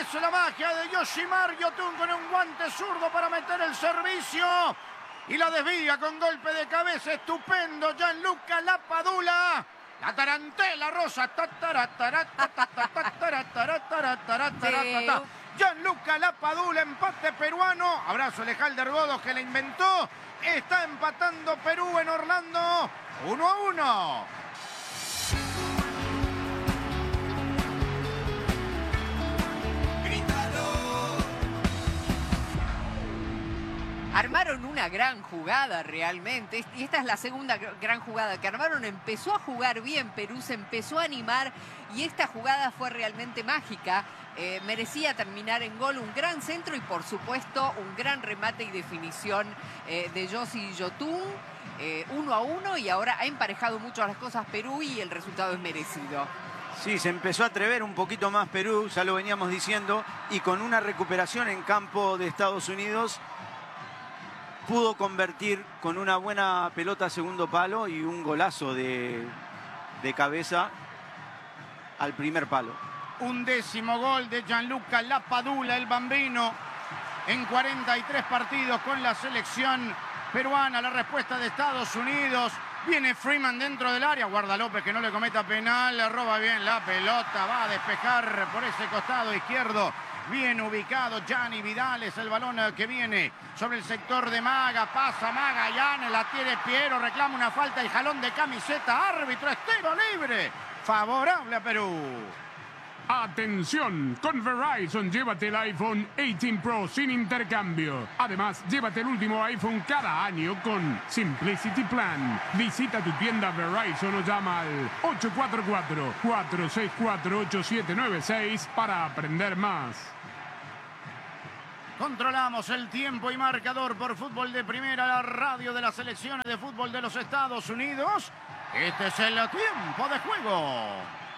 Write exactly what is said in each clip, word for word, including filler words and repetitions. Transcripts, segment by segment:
Aparece la magia de Yoshimar Yotun con un guante zurdo para meter el servicio. Y la desvía con golpe de cabeza. Estupendo Gianluca Lapadula. La tarantela rosa. Sí. Gianluca Lapadula, empate peruano. Abrazo Lejalder Godos que la inventó. Está empatando Perú en Orlando. uno a uno. Armaron una gran jugada realmente, y esta es la segunda gran jugada que armaron. Empezó a jugar bien Perú, se empezó a animar y esta jugada fue realmente mágica. Eh, merecía terminar en gol, un gran centro y por supuesto un gran remate y definición eh, de Yoshi Yotun. Eh, uno a uno y ahora ha emparejado mucho las cosas Perú y el resultado es merecido. Sí, se empezó a atrever un poquito más Perú, ya lo veníamos diciendo, y con una recuperación en campo de Estados Unidos pudo convertir con una buena pelota a segundo palo y un golazo de, de cabeza al primer palo. Un décimo gol de Gianluca Lapadula, el bambino, en cuarenta y tres partidos con la selección peruana. La respuesta de Estados Unidos. Viene Freeman dentro del área. Guarda López que no le cometa penal. Le roba bien la pelota. Va a despejar por ese costado izquierdo. Bien ubicado Gianni Vidal, es el balón que viene sobre el sector de Maga, pasa Magallanes, la tiene Piero, reclama una falta y jalón de camiseta, árbitro, es tiro libre, favorable a Perú. Atención, con Verizon llévate el iPhone dieciocho Pro sin intercambio. Además, llévate el último iPhone cada año con Simplicity Plan. Visita tu tienda Verizon o llama al ocho cuatro cuatro, cuatro seis cuatro, ocho siete nueve seis para aprender más. Controlamos el tiempo y marcador por Fútbol de Primera, la radio de las selecciones de fútbol de los Estados Unidos. Este es el tiempo de juego.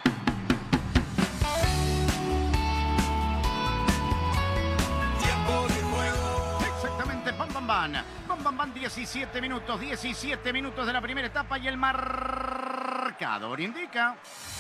Tiempo de juego. Exactamente, pam, pam, pam. Pam, pam, pam, diecisiete minutos, diecisiete minutos de la primera etapa y el marcador indica...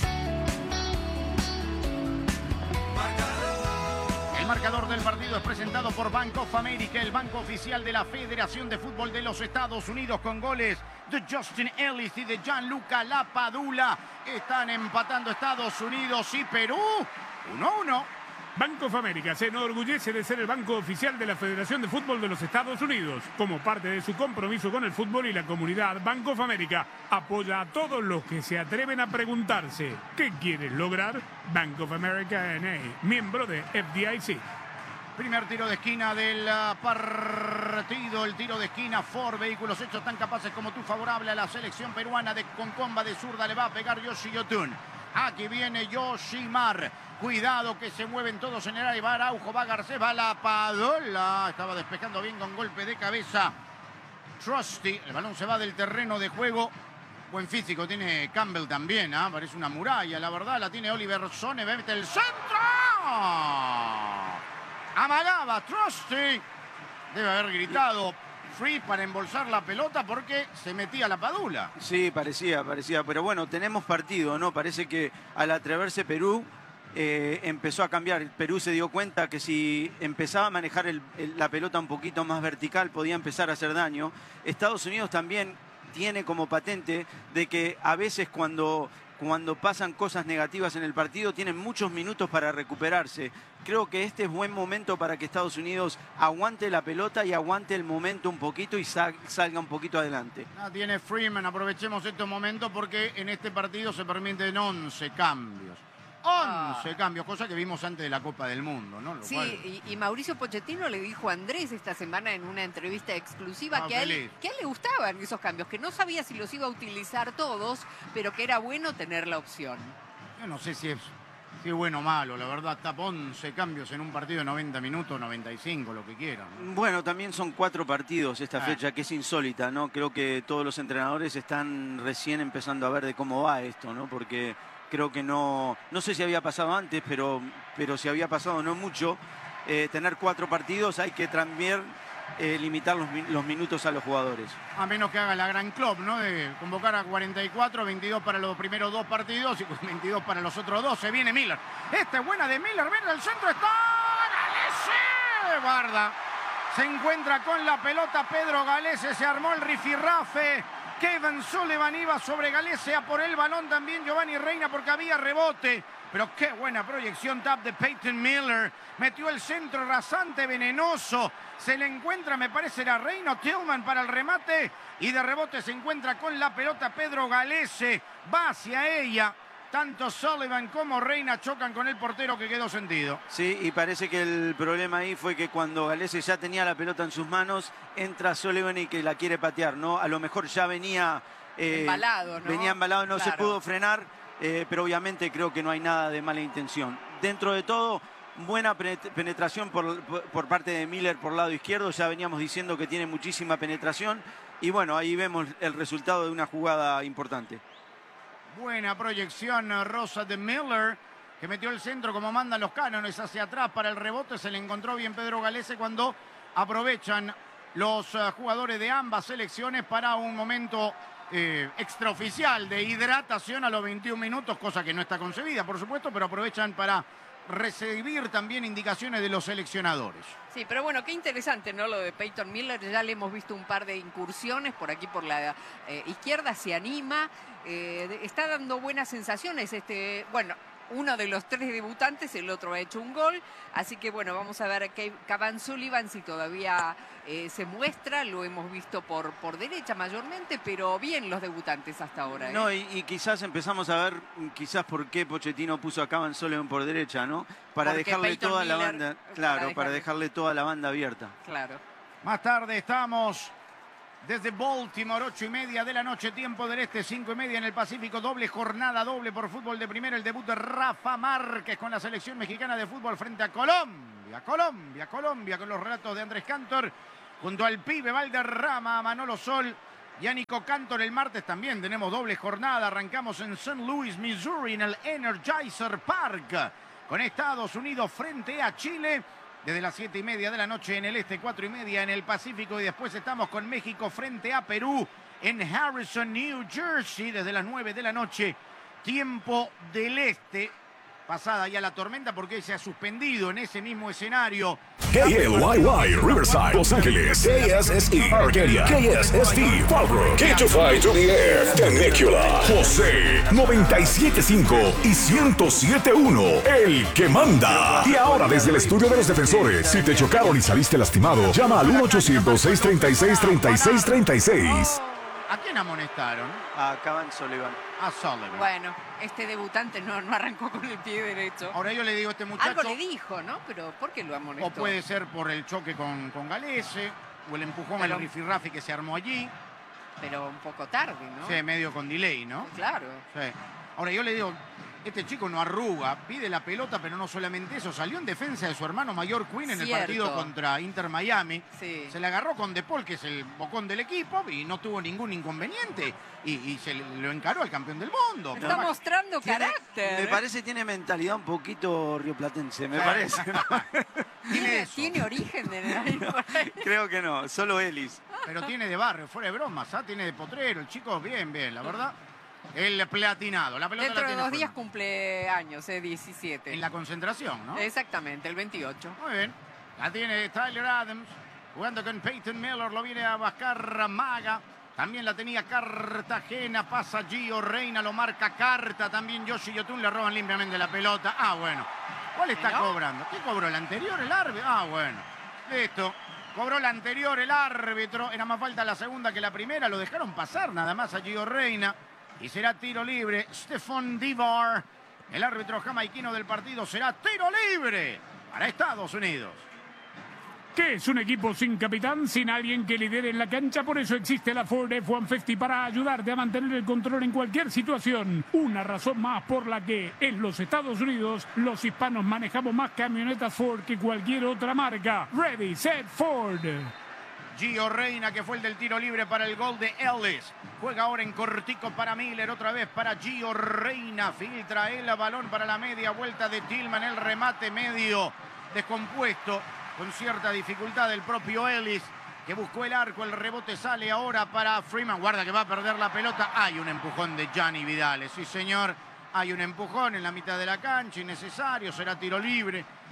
El marcador del partido es presentado por Bank of America, el banco oficial de la Federación de Fútbol de los Estados Unidos, con goles de Justin Ellis y de Gianluca Lapadula. Están empatando Estados Unidos y Perú. uno a uno. Bank of America se enorgullece de ser el banco oficial de la Federación de Fútbol de los Estados Unidos. Como parte de su compromiso con el fútbol y la comunidad, Bank of America apoya a todos los que se atreven a preguntarse ¿qué quieres lograr? Bank of America N A, miembro de F D I C. Primer tiro de esquina del partido, el tiro de esquina. Ford, vehículos hechos tan capaces como tú, favorable a la selección peruana. De con comba de zurda le va a pegar Yoshi Yotun. Aquí viene Yoshimar. Cuidado que se mueven todos en el área. Va Araujo, va Garcés, va Lapadula. Estaba despejando bien con golpe de cabeza Trusty. El balón se va del terreno de juego. Buen físico tiene Campbell también. ¿eh? Parece una muralla, la verdad. La tiene Oliver Sone. Mete el centro. Amagaba Trusty. Debe haber gritado Free para embolsar la pelota porque se metía Lapadula. Sí, parecía, parecía. Pero bueno, tenemos partido, ¿no? Parece que al atreverse Perú... Eh, empezó a cambiar. Perú se dio cuenta que si empezaba a manejar el, el, la pelota un poquito más vertical podía empezar a hacer daño. Estados Unidos también tiene como patente de que a veces cuando, cuando pasan cosas negativas en el partido tienen muchos minutos para recuperarse. Creo que este es buen momento para que Estados Unidos aguante la pelota y aguante el momento un poquito y sal, salga un poquito adelante. Ah, tiene Freeman, aprovechemos estos momentos porque en este partido se permiten once cambios. once ah. cambios, cosa que vimos antes de la Copa del Mundo, ¿no? Lo sí, cual... y, y Mauricio Pochettino le dijo a Andrés esta semana en una entrevista exclusiva ah, que, a él, que a él le gustaban esos cambios, que no sabía si los iba a utilizar todos, pero que era bueno tener la opción. Yo no sé si es, si es bueno o malo, la verdad, está once cambios en un partido de noventa minutos, noventa y cinco, lo que quieran, ¿no? Bueno, también son cuatro partidos esta ah. fecha, que es insólita, ¿no? Creo que todos los entrenadores están recién empezando a ver de cómo va esto, ¿no? Porque... Creo que no, no sé si había pasado antes, pero, pero si había pasado no mucho. Eh, tener cuatro partidos hay que también eh, limitar los, los minutos a los jugadores. A menos que haga la gran club, ¿no? De convocar a cuarenta y cuatro, veintidós para los primeros dos partidos y veintidós para los otros dos. Se viene Miller. Esta es buena de Miller, viene el centro, está... Eh, guarda. Se encuentra con la pelota Pedro Galese, se armó el rifirrafe. Kevin Sullivan iba sobre Galese, a por el balón también Giovanni Reina porque había rebote. Pero qué buena proyección, tap de Peyton Miller. Metió el centro rasante, venenoso. Se le encuentra, me parece, era Reina o Tillman para el remate. Y de rebote se encuentra con la pelota Pedro Galese. Va hacia ella. Tanto Sullivan como Reina chocan con el portero que quedó sentido. Sí, y parece que el problema ahí fue que cuando Galese ya tenía la pelota en sus manos, entra Sullivan y que la quiere patear, ¿no? A lo mejor ya venía... Eh, embalado, ¿no? Venía embalado, no claro. se pudo frenar, eh, pero obviamente creo que no hay nada de mala intención. Dentro de todo, buena penetración por, por parte de Miller por lado izquierdo. Ya veníamos diciendo que tiene muchísima penetración. Y bueno, ahí vemos el resultado de una jugada importante. Buena proyección rosa de Miller, que metió el centro como mandan los cánones hacia atrás para el rebote. Se le encontró bien Pedro Galese cuando aprovechan los uh, jugadores de ambas selecciones para un momento eh, extraoficial de hidratación a los veintiún minutos, cosa que no está concebida, por supuesto, pero aprovechan para recibir también indicaciones de los seleccionadores. Sí, pero bueno, qué interesante, ¿no? Lo de Peyton Miller, ya le hemos visto un par de incursiones por aquí por la eh, izquierda, se anima, eh, está dando buenas sensaciones. Este, bueno, uno de los tres debutantes, el otro ha hecho un gol, así que bueno, vamos a ver a Kevin Sullivan si todavía eh, se muestra, lo hemos visto por, por derecha mayormente, pero bien los debutantes hasta ahora. ¿eh? No, y, y quizás empezamos a ver quizás por qué Pochettino puso a Kevin Sullivan por derecha, ¿no? Para Porque dejarle Peyton toda Miller, la banda, para claro, dejarle... para dejarle toda la banda abierta. Claro. Más tarde estamos desde Baltimore, ocho y media de la noche, tiempo del este, cinco y media en el Pacífico, doble jornada, doble por fútbol de primera, el debut de Rafa Márquez con la selección mexicana de fútbol frente a Colombia, Colombia, Colombia, con los relatos de Andrés Cantor, junto al pibe Valderrama, a Manolo Sol y a Nico Cantor. El martes también tenemos doble jornada, arrancamos en Saint Louis, Missouri, en el Energizer Park, con Estados Unidos frente a Chile. Desde las siete y media de la noche en el este, cuatro y media en el Pacífico. Y después estamos con México frente a Perú en Harrison, New Jersey. Desde las nueve de la noche, tiempo del este. Pasada ya la tormenta porque se ha suspendido en ese mismo escenario. K L Y Y, Riverside, Los Ángeles. K S S E, Arcadia. K S S T, Fallbrook. K two five to the air, Temecula. José, noventa y siete punto cinco y ciento siete punto uno. El que manda. Y ahora desde el estudio de los defensores. Si te chocaron y saliste lastimado, llama al uno ochocientos, seis treinta y seis, treinta y seis treinta y seis. ¿A quién amonestaron? A Kevin Sullivan. A Sullivan. Bueno, este debutante no, no arrancó con el pie derecho. Ahora yo le digo a este muchacho... Algo le dijo, ¿no? Pero ¿por qué lo amonestó? O puede ser por el choque con, con Galese, o el empujón Pero, al rifirrafe que se armó allí. Pero un poco tarde, ¿no? Sí, medio con delay, ¿no? Claro. Sí. Ahora yo le digo, este chico no arruga, pide la pelota, pero no solamente eso, salió en defensa de su hermano mayor Quinn en Cierto. el partido contra Inter Miami. Sí. Se le agarró con De Paul, que es el bocón del equipo, y no tuvo ningún inconveniente. Y, y se le- lo encaró al campeón del mundo. Está Por- mostrando Tiene- carácter. me parece tiene mentalidad un poquito rioplatense, me Sí. parece. ¿no? Tiene ¿Tiene, eso. tiene origen de ahí por ahí. Creo que no, solo Ellis. Pero tiene de barrio, fuera de bromas, ¿ah? Tiene de potrero, el chico bien, bien, la verdad. El platinado, la pelota Dentro la de tiene dos días Furman. cumple años, eh, diecisiete. En la concentración, ¿no? Exactamente, el veintiocho. Muy bien. La tiene Tyler Adams. Jugando con Peyton Miller. Lo viene a buscar Maga. También la tenía Cartagena. Pasa Gio Reina. Lo marca Carta. También Yoshi Yotun. Le roban limpiamente la pelota. Ah, bueno. ¿Cuál está ¿No? cobrando? ¿Qué cobró? ¿El anterior? ¿El árbitro? Ah, bueno. Listo. Cobró la anterior el árbitro. Era más falta la segunda que la primera. Lo dejaron pasar nada más a Gio Reina. Y será tiro libre. Stephon Divar, el árbitro jamaiquino del partido, será tiro libre para Estados Unidos. ¿Qué es un equipo sin capitán, sin alguien que lidere en la cancha? Por eso existe la Ford F ciento cincuenta para ayudarte a mantener el control en cualquier situación. Una razón más por la que en los Estados Unidos los hispanos manejamos más camionetas Ford que cualquier otra marca. Ready, set, Ford. Gio Reina, que fue el del tiro libre para el gol de Ellis. Juega ahora en cortico para Miller, otra vez para Gio Reina. Filtra el balón para la media vuelta de Tillman. El remate medio descompuesto, con cierta dificultad del propio Ellis, que buscó el arco. El rebote sale ahora para Freeman. Guarda que va a perder la pelota. Hay un empujón de Gianni Vidales. Sí, señor. Hay un empujón en la mitad de la cancha, innecesario. Será tiro libre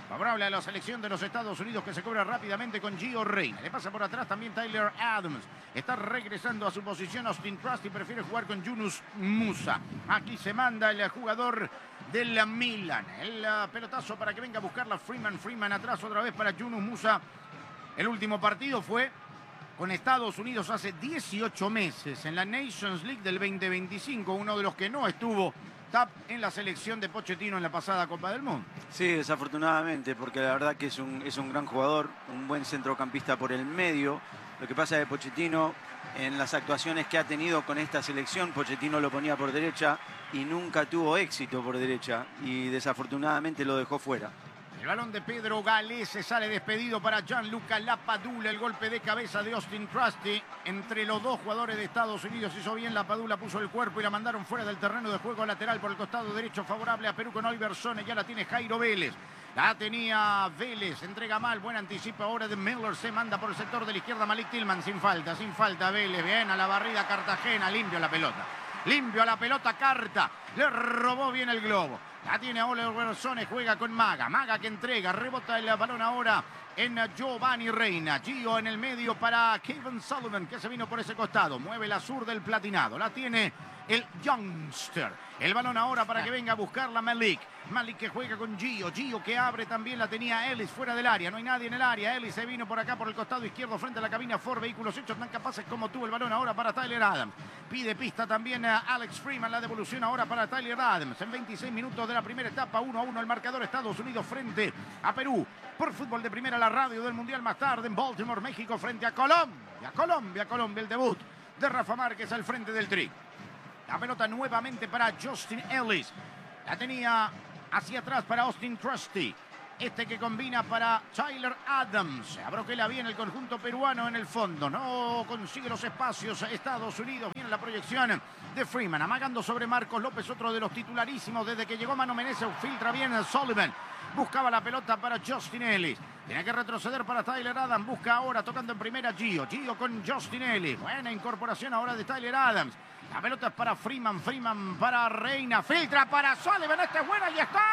Favorable a la selección de los Estados Unidos que se cobra rápidamente con Gio Reyna. Le pasa por atrás también Tyler Adams. Está regresando a su posición Austin Trusty. Prefiere jugar con Yunus Musa. Aquí se manda el jugador del Milan. El pelotazo para que venga a buscarla Freeman. Freeman atrás otra vez para Yunus Musa. El último partido fue con Estados Unidos hace dieciocho meses en la Nations League del veinte veinticinco. Uno de los que no estuvo Tap en la selección de Pochettino en la pasada Copa del Mundo. Sí, desafortunadamente, porque la verdad que es un, es un gran jugador, un buen centrocampista por el medio. Lo que pasa es que Pochettino, en las actuaciones que ha tenido con esta selección, Pochettino lo ponía por derecha y nunca tuvo éxito por derecha y desafortunadamente lo dejó fuera. El balón de Pedro Galese sale despedido para Gianluca Lapadula. El golpe de cabeza de Austin Trusty entre los dos jugadores de Estados Unidos. Hizo bien Lapadula, puso el cuerpo y la mandaron fuera del terreno de juego lateral por el costado derecho favorable a Perú con Oliver Sone. Ya la tiene Jairo Vélez. La tenía Vélez, entrega mal, buen anticipo ahora de Miller. Se manda por el sector de la izquierda Malik Tillman sin falta, sin falta Vélez. Bien a la barrida Cartagena, limpio la pelota. Limpio a la pelota Carta. Le robó bien el globo. La tiene Oliver Sone, juega con Maga. Maga que entrega, rebota el balón ahora en Giovanni Reyna. Gio en el medio para Kevin Sullivan, que se vino por ese costado. Mueve la sur del platinado. La tiene el Youngster. El balón ahora para que venga a buscarla Malik. Malik que juega con Gio. Gio que abre también, la tenía Ellis fuera del área. No hay nadie en el área. Ellis se vino por acá por el costado izquierdo frente a la cabina Ford. Vehículos hechos tan capaces como tuvo el balón ahora para Tyler Adams. Pide pista también a Alex Freeman. La devolución ahora para Tyler Adams. En veintiséis minutos de la primera etapa, uno a uno el marcador. Estados Unidos frente a Perú. Por Fútbol de Primera, la radio del Mundial más tarde en Baltimore, México frente a Colombia. Colombia, Colombia, el debut de Rafa Márquez al frente del tri. La pelota nuevamente para Justin Ellis. La tenía hacia atrás para Austin Trusty. Este que combina para Tyler Adams. Abroquela bien el conjunto peruano en el fondo. No consigue los espacios Estados Unidos. Viene la proyección de Freeman. Amagando sobre Marcos López, otro de los titularísimos desde que llegó Mano Menezes. Filtra bien a Sullivan. Buscaba la pelota para Justin Ellis. Tiene que retroceder para Tyler Adams. Busca ahora tocando en primera Gio. Gio con Justin Ellis. Buena incorporación ahora de Tyler Adams. La pelota es para Freeman. Freeman para Reyna. Filtra para Sullivan. Esta es buena y está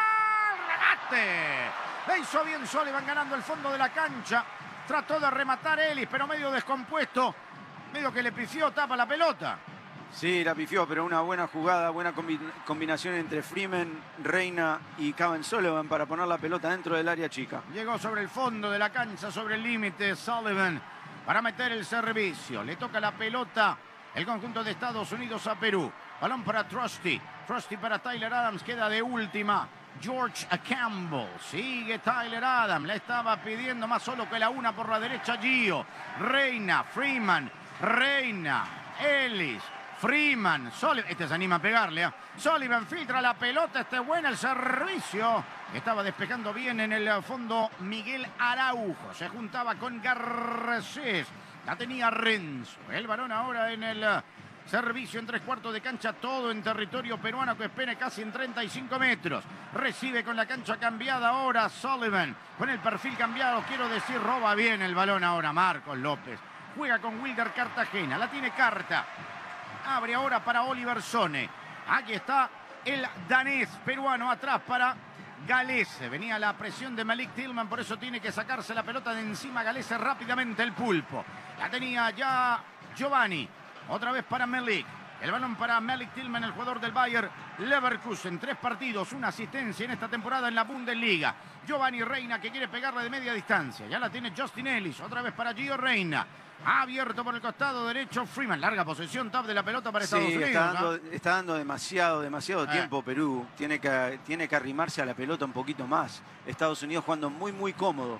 el remate. Le hizo bien Sullivan ganando el fondo de la cancha. Trató de rematar Ellis, pero medio descompuesto. Medio que le pifió, tapa la pelota. Sí, la pifió, pero una buena jugada, buena combi combinación entre Freeman, Reyna y Kevin Sullivan para poner la pelota dentro del área chica. Llegó sobre el fondo de la cancha, sobre el límite Sullivan para meter el servicio. Le toca la pelota el conjunto de Estados Unidos a Perú. Balón para Trusty. Trusty para Tyler Adams, queda de última George Campbell. Sigue Tyler Adams, le estaba pidiendo más solo que la una por la derecha Gio. Reyna, Freeman, Reyna, Ellis. Freeman, Sullivan, este se anima a pegarle. ¿eh? Sullivan filtra la pelota, este es bueno el servicio. Estaba despejando bien en el fondo Miguel Araujo. Se juntaba con Garcés. La tenía Renzo. El balón ahora en el servicio en tres cuartos de cancha, todo en territorio peruano que espera casi en treinta y cinco metros. Recibe con la cancha cambiada ahora Sullivan. Con el perfil cambiado, quiero decir, roba bien el balón ahora Marcos López. Juega con Wilder Cartagena, la tiene Carta. Abre ahora para Oliver Sone. Aquí está el danés peruano atrás para Galese. Venía la presión de Malik Tillman, por eso tiene que sacarse la pelota de encima Galese rápidamente el pulpo. La tenía ya Giovanni. Otra vez para Malik. El balón para Malik Tillman, el jugador del Bayer Leverkusen. Tres partidos, una asistencia en esta temporada en la Bundesliga. Giovanni Reyna que quiere pegarle de media distancia. Ya la tiene Justin Ellis. Otra vez para Gio Reyna. Abierto por el costado derecho Freeman. Larga posesión, tap de la pelota para Estados sí, Unidos. Está dando, ¿no? está dando demasiado, demasiado eh. tiempo Perú. Tiene que, tiene que arrimarse a la pelota un poquito más. Estados Unidos jugando muy, muy cómodo.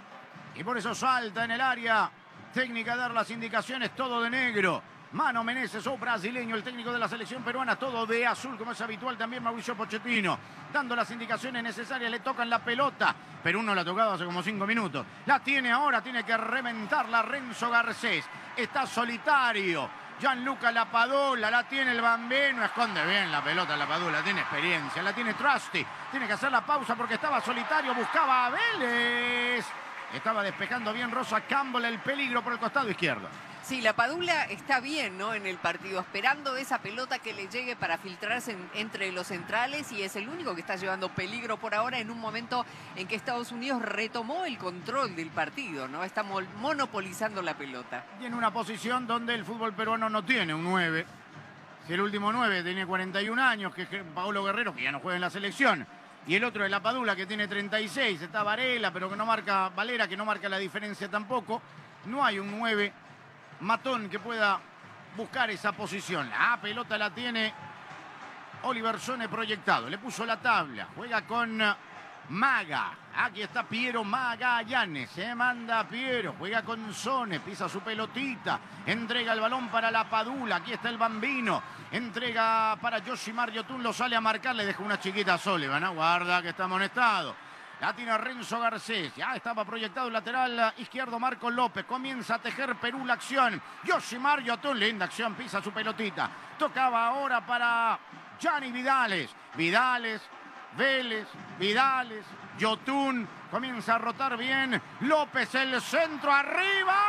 Y por eso salta en el área técnica a dar las indicaciones, todo de negro. Mano Menezes, o brasileño, el técnico de la selección peruana, todo de azul, como es habitual también Mauricio Pochettino. Dando las indicaciones necesarias, le tocan la pelota. Perú no la ha tocado hace como cinco minutos. La tiene ahora, tiene que reventarla Renzo Garcés. Está solitario. Gianluca Lapadula, la tiene el bambino, esconde bien la pelota Lapadula, tiene experiencia, la tiene Trusty. Tiene que hacer la pausa porque estaba solitario, buscaba a Vélez. Estaba despejando bien Rosa Campbell, el peligro por el costado izquierdo. Sí, la Padula está bien, ¿no? En el partido, esperando esa pelota que le llegue para filtrarse en, entre los centrales, y es el único que está llevando peligro por ahora en un momento en que Estados Unidos retomó el control del partido, ¿no? Está monopolizando la pelota. Y en una posición donde el fútbol peruano no tiene un nueve. Si el último nueve tiene cuarenta y un años, que es Paolo Guerrero, que ya no juega en la selección, y el otro es la Padula, que tiene treinta y seis, está Varela, pero que no marca, Valera, que no marca la diferencia tampoco. No hay un nueve matón que pueda buscar esa posición. La pelota la tiene Oliver Sone proyectado. Le puso la tabla. Juega con Maga. Aquí está Piero Magallanes. Se manda Piero. Juega con Sone. Pisa su pelotita. Entrega el balón para la Padula. Aquí está el Bambino. Entrega para Yoshimar Yotun. Lo sale a marcar. Le deja una chiquita a Sullivan. ¿No? Guarda que está amonestado. La tiene Renzo Garcés. Ya estaba proyectado el lateral izquierdo Marco López. Comienza a tejer Perú la acción. Yoshimar Yotun. Linda acción. Pisa su pelotita. Tocaba ahora para Gianni Vidales. Vidales. Vélez. Vidales. Yotun. Comienza a rotar bien. López el centro. ¡Arriba!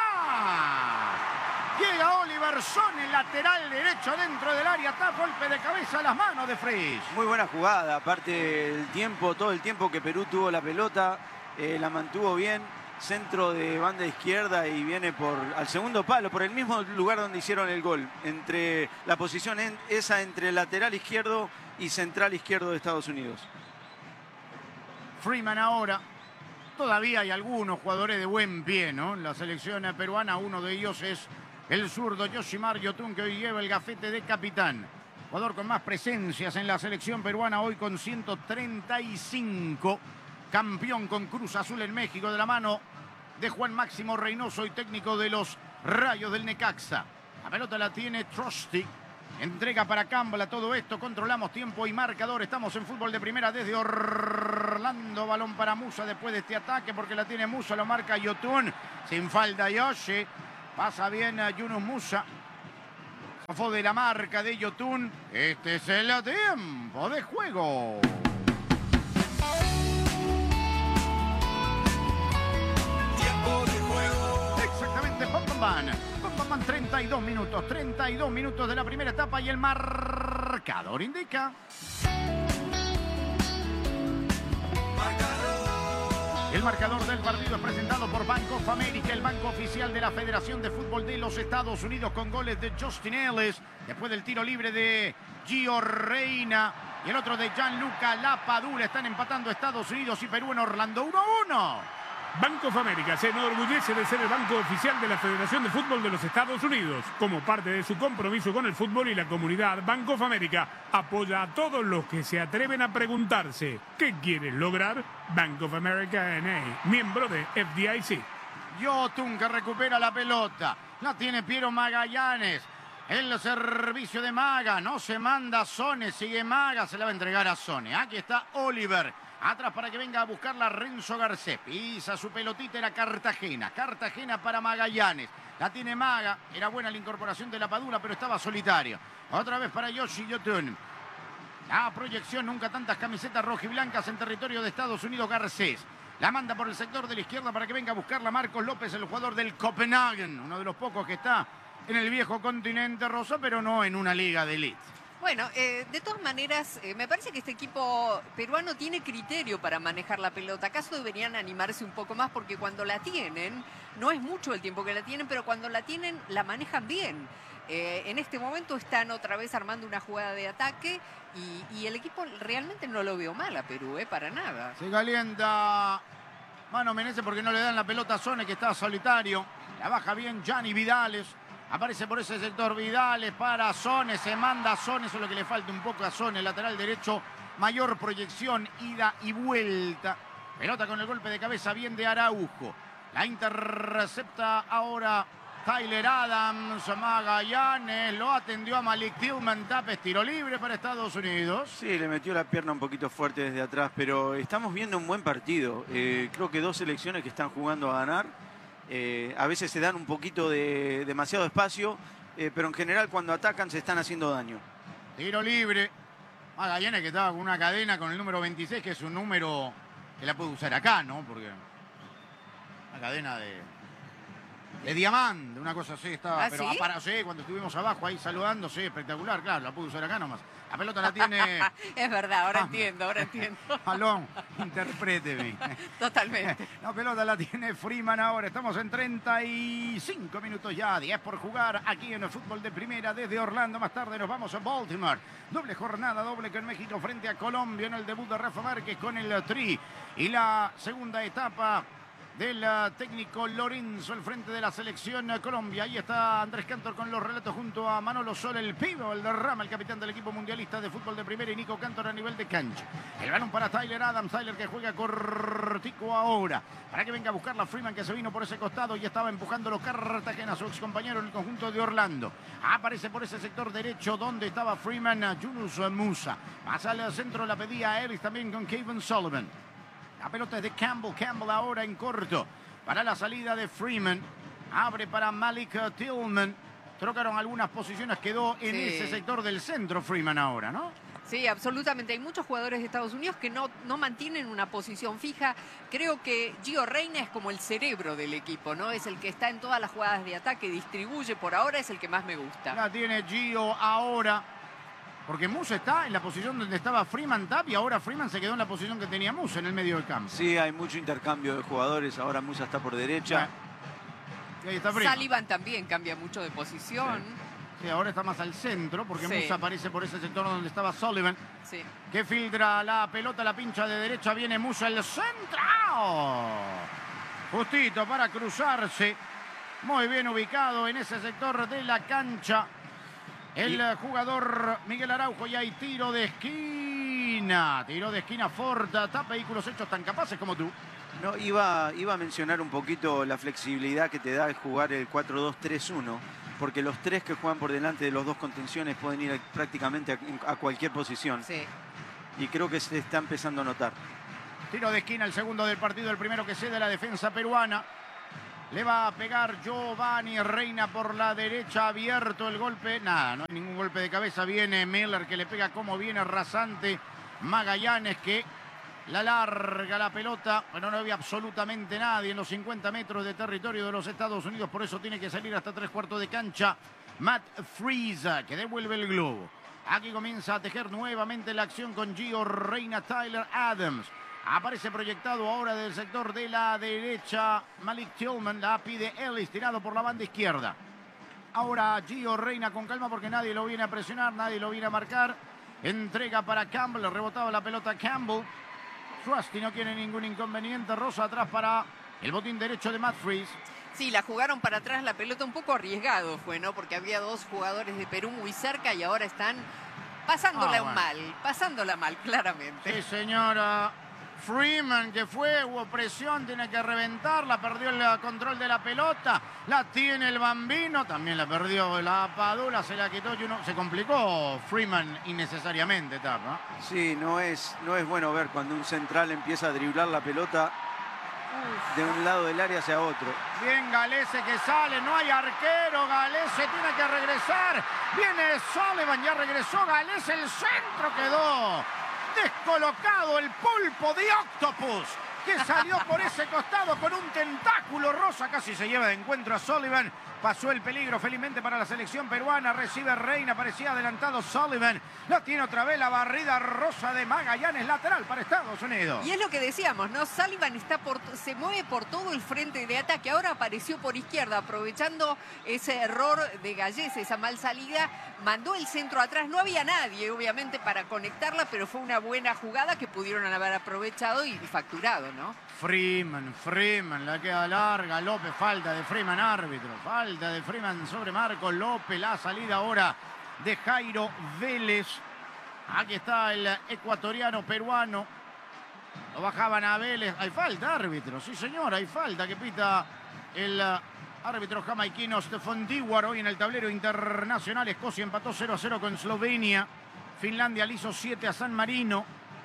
Llega Oliver Sone, lateral derecho dentro del área. Está golpe de cabeza a las manos de Frisch. Muy buena jugada, aparte el tiempo, todo el tiempo que Perú tuvo la pelota, eh, la mantuvo bien. Centro de banda izquierda y viene por al segundo palo, por el mismo lugar donde hicieron el gol. Entre la posición en, esa entre el lateral izquierdo y central izquierdo de Estados Unidos. Freeman ahora. Todavía hay algunos jugadores de buen pie, ¿no? La selección peruana, uno de ellos es el zurdo Yoshimar Yotun, que hoy lleva el gafete de capitán. Jugador con más presencias en la selección peruana, hoy con ciento treinta y cinco. Campeón con Cruz Azul en México, de la mano de Juan Máximo Reynoso y técnico de los Rayos del Necaxa. La pelota la tiene Trusty. Entrega para Campbell a todo esto. Controlamos tiempo y marcador. Estamos en fútbol de primera desde Orlando. Balón para Musa después de este ataque, porque la tiene Musa, lo marca Yotun. Sin falta Yoshi. Pasa bien a Yunus Musa. Zafó de la marca de Yotun. Este es el tiempo de juego. Tiempo de juego. Exactamente, pam, pam, pam. Pam, pam, pam, treinta y dos minutos. treinta y dos minutos de la primera etapa y el marcador indica. El marcador del partido es presentado por Bank of America, el banco oficial de la Federación de Fútbol de los Estados Unidos, con goles de Justin Ellis, después del tiro libre de Gio Reyna y el otro de Gianluca Lapadula. Están empatando Estados Unidos y Perú en Orlando, uno a uno. Bank of America se enorgullece de ser el banco oficial de la Federación de Fútbol de los Estados Unidos. Como parte de su compromiso con el fútbol y la comunidad, Bank of America apoya a todos los que se atreven a preguntarse ¿qué quieres lograr? Bank of America N A, miembro de F D I C. Yotun, que recupera la pelota. La tiene Piero Magallanes. El servicio de Maga. No se manda Sone. Sigue Maga. Se la va a entregar a Sone. Aquí está Oliver. Atrás para que venga a buscarla Renzo Garcés. Pisa su pelotita, era Cartagena. Cartagena para Magallanes. La tiene Maga. Era buena la incorporación de la Padula, pero estaba solitario. Otra vez para Yoshi Yotun. La proyección, nunca tantas camisetas rojiblancas en territorio de Estados Unidos. Garcés. La manda por el sector de la izquierda para que venga a buscarla Marcos López, el jugador del Copenhagen. Uno de los pocos que está en el viejo continente rosa, pero no en una liga de elite. Bueno, eh, de todas maneras, eh, me parece que este equipo peruano tiene criterio para manejar la pelota. ¿Acaso deberían animarse un poco más? Porque cuando la tienen, no es mucho el tiempo que la tienen, pero cuando la tienen, la manejan bien. Eh, en este momento están otra vez armando una jugada de ataque y, y el equipo realmente no lo veo mal a Perú, eh, para nada. Se calienta Mano Menezes porque no le dan la pelota a Sone, que está solitario. La baja bien Gianni Vidales. Aparece por ese sector Vidales para Sone, se manda a Sone, eso es lo que le falta un poco a Sone, lateral derecho, mayor proyección, ida y vuelta. Pelota con el golpe de cabeza bien de Araujo. La intercepta ahora Tyler Adams, Magallanes, lo atendió a Malik Tillman, Tapes, tiro libre para Estados Unidos. Sí, le metió la pierna un poquito fuerte desde atrás, pero estamos viendo un buen partido. Eh, creo que dos selecciones que están jugando a ganar. Eh, a veces se dan un poquito de demasiado espacio, eh, pero en general cuando atacan se están haciendo daño. Tiro libre. Magallanes, que estaba con una cadena con el número veintiséis, que es un número que la puede usar acá, ¿no? Porque la cadena de de diamante, una cosa así estaba. ¿Ah, pero sí? Para, sí, cuando estuvimos abajo ahí saludando, sí, espectacular, claro, la pude usar acá nomás. La pelota la tiene... Es verdad, ahora Ah. entiendo, ahora entiendo. Alón, interpréteme. Totalmente. La pelota la tiene Freeman ahora. Estamos en treinta y cinco minutos ya. diez por jugar aquí en el fútbol de primera desde Orlando. Más tarde nos vamos a Baltimore. Doble jornada, doble con México frente a Colombia en el debut de Rafa Márquez con el Tri. Y la segunda etapa del técnico Lorenzo al frente de la selección Colombia. Ahí está Andrés Cantor con los relatos junto a Manolo Sol, el pivo, el derrama, el capitán del equipo mundialista de fútbol de primera, y Nico Cantor a nivel de cancha. El balón para Tyler Adams, Tyler que juega cortico ahora, para que venga a buscar la Freeman, que se vino por ese costado y estaba empujándolo Cartagena, su ex compañero en el conjunto de Orlando. Aparece por ese sector derecho donde estaba Freeman, Yunus Musa. Más al centro la pedía a Ellis también con Kevin Sullivan. La pelota es de Campbell. Campbell ahora en corto para la salida de Freeman. Abre para Malik Tillman. Trocaron algunas posiciones. Quedó en Sí. ese sector del centro Freeman ahora, ¿no? Sí, absolutamente. Hay muchos jugadores de Estados Unidos que no, no mantienen una posición fija. Creo que Gio Reyna es como el cerebro del equipo, ¿no? Es el que está en todas las jugadas de ataque, distribuye. Por ahora es el que más me gusta. La tiene Gio ahora. Porque Musa está en la posición donde estaba Freeman Tap y ahora Freeman se quedó en la posición que tenía Musa en el medio del campo. Sí, hay mucho intercambio de jugadores. Ahora Musa está por derecha. Y ahí está Freeman. Sullivan también cambia mucho de posición. Sí, ahora está más al centro porque Sí. Musa aparece por ese sector donde estaba Sullivan. Sí. Que filtra la pelota, la pincha de derecha, viene Musa, el centro. Justito para cruzarse. Muy bien ubicado en ese sector de la cancha. El Y- jugador Miguel Araujo, y hay tiro de esquina. Tiro de esquina Forta. Tapa vehículos hechos tan capaces como tú. No, iba, iba a mencionar un poquito la flexibilidad que te da el jugar el cuatro dos tres uno, porque los tres que juegan por delante de los dos contenciones pueden ir a- prácticamente a, a cualquier posición. Sí. Y creo que se está empezando a notar. Tiro de esquina, el segundo del partido, el primero que cede la defensa peruana. Le va a pegar Giovanni Reina por la derecha, abierto el golpe. Nada, no hay ningún golpe de cabeza. Viene Miller que le pega como viene rasante. Magallanes que la larga la pelota, pero no había absolutamente nadie en los cincuenta metros de territorio de los Estados Unidos. Por eso tiene que salir hasta tres cuartos de cancha Matt Freeze, que devuelve el globo. Aquí comienza a tejer nuevamente la acción con Gio Reina, Tyler Adams. Aparece proyectado ahora del sector de la derecha Malik Tillman. La pide Ellis, tirado por la banda izquierda. Ahora Gio Reina con calma porque nadie lo viene a presionar, nadie lo viene a marcar. Entrega para Campbell, rebotaba la pelota Campbell. Trusty no tiene ningún inconveniente. Rosa atrás para el botín derecho de Matt Freeze. Sí, la jugaron para atrás la pelota, un poco arriesgado fue, ¿no? Porque había dos jugadores de Perú muy cerca y ahora están pasándola Ah, bueno. mal, pasándola mal, claramente. Sí, señora. Freeman que fue, hubo presión, tiene que reventarla, perdió el control de la pelota, la tiene el Bambino, también la perdió la Padula, se la quitó y uno, se complicó Freeman innecesariamente, Tapa. Sí, no es, no es bueno ver cuando un central empieza a driblar la pelota de un lado del área hacia otro. Bien Galese que sale, no hay arquero, Galese tiene que regresar, viene Sullivan, ya regresó Galese, el centro quedó descolocado, el pulpo de Octopus que salió por ese costado con un tentáculo. Rosa casi se lleva de encuentro a Sullivan. Pasó el peligro felizmente para la selección peruana. Recibe Reina, parecía adelantado Sullivan. La tiene otra vez la barrida Rosa de Magallanes, lateral para Estados Unidos. Y es lo que decíamos, ¿no? Sullivan está por, se mueve por todo el frente de ataque. Ahora apareció por izquierda, aprovechando ese error de Gallese, esa mal salida. Mandó el centro atrás. No había nadie, obviamente, para conectarla, pero fue una buena jugada que pudieron haber aprovechado y facturado, ¿no? Freeman, Freeman, la queda larga. López, falta de Freeman, árbitro. Falta de Freeman sobre Marco López. La salida ahora de Jairo Vélez. Aquí está el ecuatoriano peruano. Lo bajaban a Vélez. Hay falta, árbitro. Sí, señor, hay falta que pita el uh, árbitro jamaiquino Stefan Dewar. Hoy en el tablero internacional, Escocia empató cero a cero con Eslovenia. Finlandia le hizo siete a San Marino.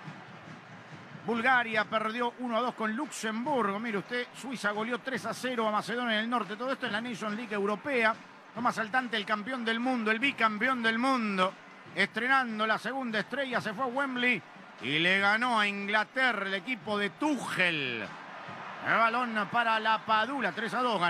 Bulgaria perdió uno a dos con Luxemburgo. Mire usted, Suiza goleó tres a cero a Macedonia del Norte. Todo esto en la Nation League Europea. Toma saltante el campeón del mundo, el bicampeón del mundo. Estrenando la segunda estrella, se fue a Wembley y le ganó a Inglaterra el equipo de Tuchel. El balón para la Padula, tres a dos ganó.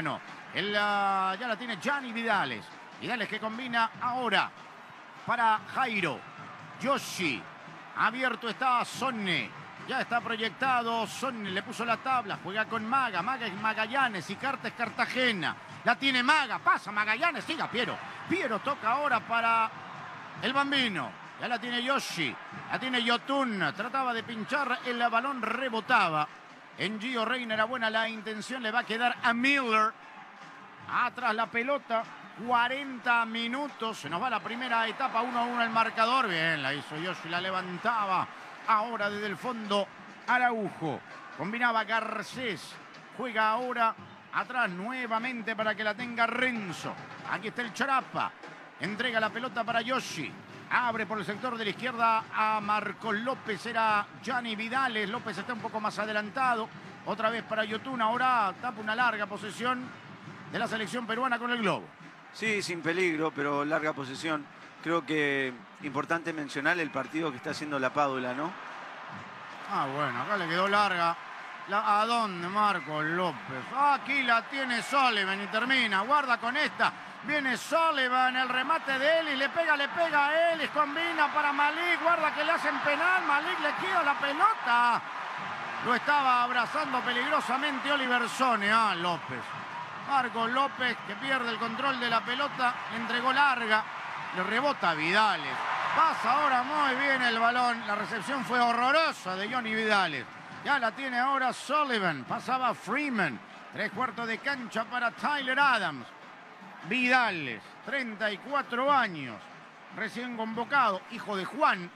El, uh, ya la tiene Gianni Vidales. Vidales que combina ahora para Jairo. Yoshi. Abierto está Sonne. Ya está proyectado. Sonne le puso la tabla. Juega con Maga. Maga es Magallanes. Y Carta es Cartagena. La tiene Maga. Pasa Magallanes. Siga Piero. Piero toca ahora para el Bambino. Ya la tiene Yoshi. La tiene Yotun. Trataba de pinchar. El balón rebotaba. En Gio Reyna era buena la intención. Le va a quedar a Miller. Atrás la pelota. cuarenta minutos. Se nos va la primera etapa. uno a uno el marcador. Bien, la hizo Yoshi. La levantaba. Ahora desde el fondo Araujo. Combinaba Garcés. Juega ahora atrás nuevamente para que la tenga Renzo. Aquí está el Charapa. Entrega la pelota para Yoshi. Abre por el sector de la izquierda a Marcos López. Era Gianni Vidales. López está un poco más adelantado. Otra vez para Yotun. Ahora tapa una larga posesión de la selección peruana con el globo. Sí, sin peligro, pero larga posesión. Creo que importante mencionar el partido que está haciendo la Padula, ¿no? Ah, bueno, acá le quedó larga. La, ¿A dónde Marcos López? Aquí la tiene Sullivan y termina. Guarda con esta. Viene Sullivan, el remate de Ellis. Le pega, le pega a Ellis. Combina para Malik. Guarda que le hacen penal. Malik le queda la pelota. Lo estaba abrazando peligrosamente Oliver Sone. Ah, López. Marcos López que pierde el control de la pelota. Le entregó larga. Le rebota a Vidales. Pasa ahora muy bien el balón. La recepción fue horrorosa de Johnny Vidales. Ya la tiene ahora Sullivan. Pasaba Freeman. Tres cuartos de cancha para Tyler Adams. Vidales, treinta y cuatro años. Recién convocado. Hijo de Juan.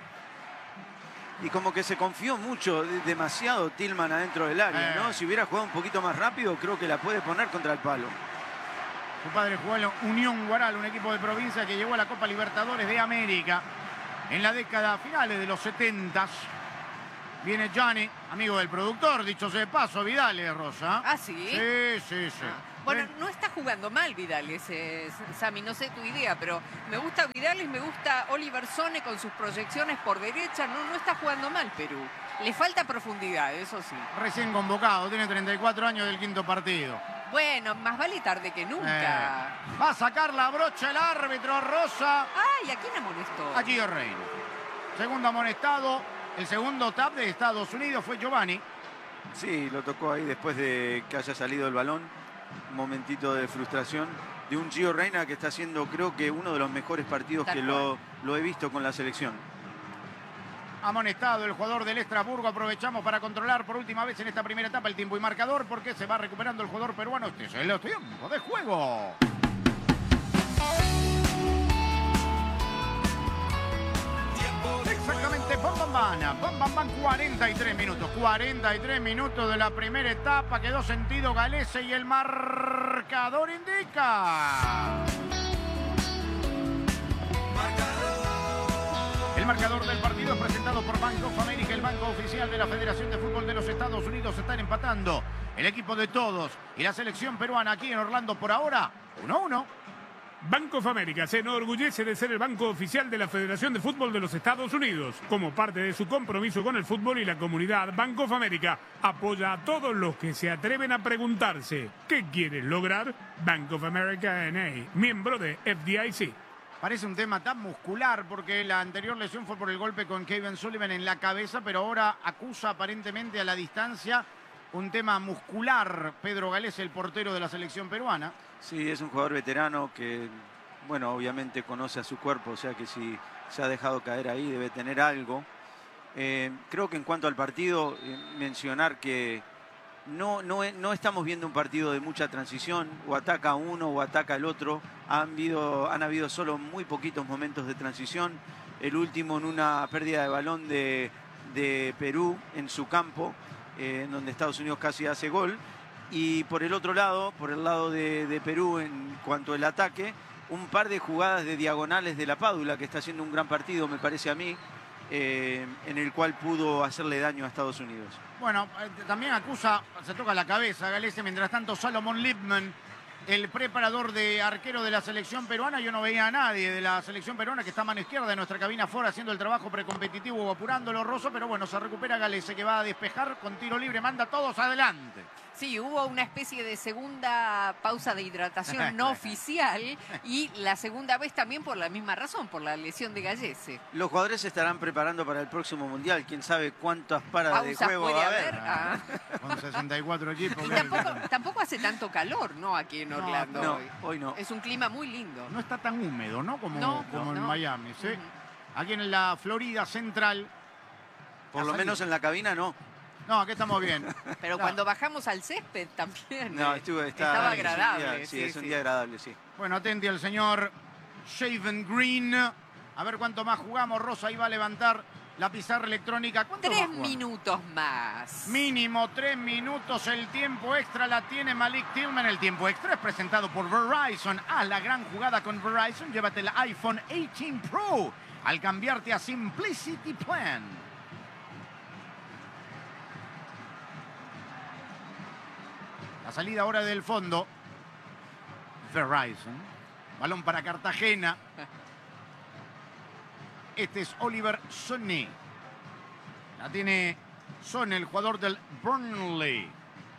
Y como que se confió mucho, demasiado Tillman adentro del área, ¿no? Eh. Si hubiera jugado un poquito más rápido, creo que la puede poner contra el palo. Su padre jugó en la Unión Guaral, un equipo de provincia que llegó a la Copa Libertadores de América en la década finales de los setentas. Viene Gianni, amigo del productor, dicho sea de paso, Vidales, Rosa. ¿Ah, sí? Sí, sí, sí. Ah. Bueno, no está jugando mal Vidales, eh, Sami, no sé tu idea, pero me gusta Vidales, me gusta Oliver Sone con sus proyecciones por derecha, no, no está jugando mal Perú. Le falta profundidad, eso sí. Recién convocado, tiene treinta y cuatro años del quinto partido. Bueno, más vale tarde que nunca. Eh, va a sacar la brocha el árbitro, Rosa. Ay, ¿a quién amonestó? A Gio Reyna. Segundo amonestado, el segundo tap de Estados Unidos fue Giovanni. Sí, lo tocó ahí después de que haya salido el balón. Un momentito de frustración de un Gio Reyna que está haciendo, creo que uno de los mejores partidos Tal que lo, lo he visto con la selección. Amonestado el jugador del Estrasburgo. Aprovechamos para controlar por última vez en esta primera etapa el tiempo y marcador porque se va recuperando el jugador peruano. Este es el tiempo de juego. Exactamente, bam, bam, bam, bam, bam, bam, cuarenta y tres minutos. cuarenta y tres minutos de la primera etapa. Quedó sentido Galese y el marcador indica. El marcador del partido es presentado por Bank of America, el banco oficial de la Federación de Fútbol de los Estados Unidos. Están empatando el equipo de todos y la selección peruana aquí en Orlando por ahora, uno a uno. Banco of America se enorgullece de ser el banco oficial de la Federación de Fútbol de los Estados Unidos. Como parte de su compromiso con el fútbol y la comunidad, Banco of America apoya a todos los que se atreven a preguntarse ¿qué quieres lograr? Bank of America N A, miembro de F D I C. Parece un tema tan muscular porque la anterior lesión fue por el golpe con Kevin Sullivan en la cabeza, pero ahora acusa aparentemente a la distancia un tema muscular. Pedro Galese, el portero de la selección peruana. Sí, es un jugador veterano que, bueno, obviamente conoce a su cuerpo, o sea que si se ha dejado caer ahí debe tener algo. Eh, creo que en cuanto al partido, eh, mencionar que no, no, no estamos viendo un partido de mucha transición, o ataca uno o ataca el otro. Han habido, han habido solo muy poquitos momentos de transición. El último en una pérdida de balón de, de Perú en su campo, eh, en donde Estados Unidos casi hace gol. Y por el otro lado, por el lado de, de Perú en cuanto al ataque, un par de jugadas de diagonales de la Padula, que está haciendo un gran partido, me parece a mí, eh, en el cual pudo hacerle daño a Estados Unidos. Bueno, eh, también acusa, se toca la cabeza Galese. Mientras tanto, Salomón Lipman el preparador de arquero de la selección peruana. Yo no veía a nadie de la selección peruana, que está a mano izquierda de nuestra cabina fuera haciendo el trabajo precompetitivo o apurándolo, Rosso, pero bueno, se recupera Galese, que va a despejar con tiro libre, manda a todos adelante. Sí, hubo una especie de segunda pausa de hidratación no oficial y la segunda vez también por la misma razón, por la lesión de Gallese. Los jugadores se estarán preparando para el próximo Mundial. Quién sabe cuántas paradas de Pausas juego puede va a haber. haber. Ah. Con sesenta y cuatro equipos. Y tampoco, tampoco hace tanto calor, ¿no? Aquí en Orlando. No, hoy. hoy no. Es un clima muy lindo. No está tan húmedo, ¿no? Como, No, como no. en Miami, ¿sí? Uh-huh. Aquí en la Florida Central. Por Ha lo salido. menos en la cabina no. No, aquí estamos bien. Pero No. cuando bajamos al césped también. No, eh, estuvo, está, estaba es un agradable. día- sí, sí, es un sí. día agradable, sí. Bueno, atente al señor Shaven Green. A ver cuánto más jugamos. Rosa ahí va a levantar la pizarra electrónica. ¿Cuánto Tres más jugamos? minutos más. Mínimo tres minutos. El tiempo extra la tiene Malik Tillman. El tiempo extra es presentado por Verizon. Haz la gran jugada con Verizon. Llévate el iPhone dieciocho Pro al cambiarte a Simplicity Plan. La salida ahora del fondo. Verizon. Balón para Cartagena. Este es Oliver Sonny. La tiene Son, el jugador del Burnley.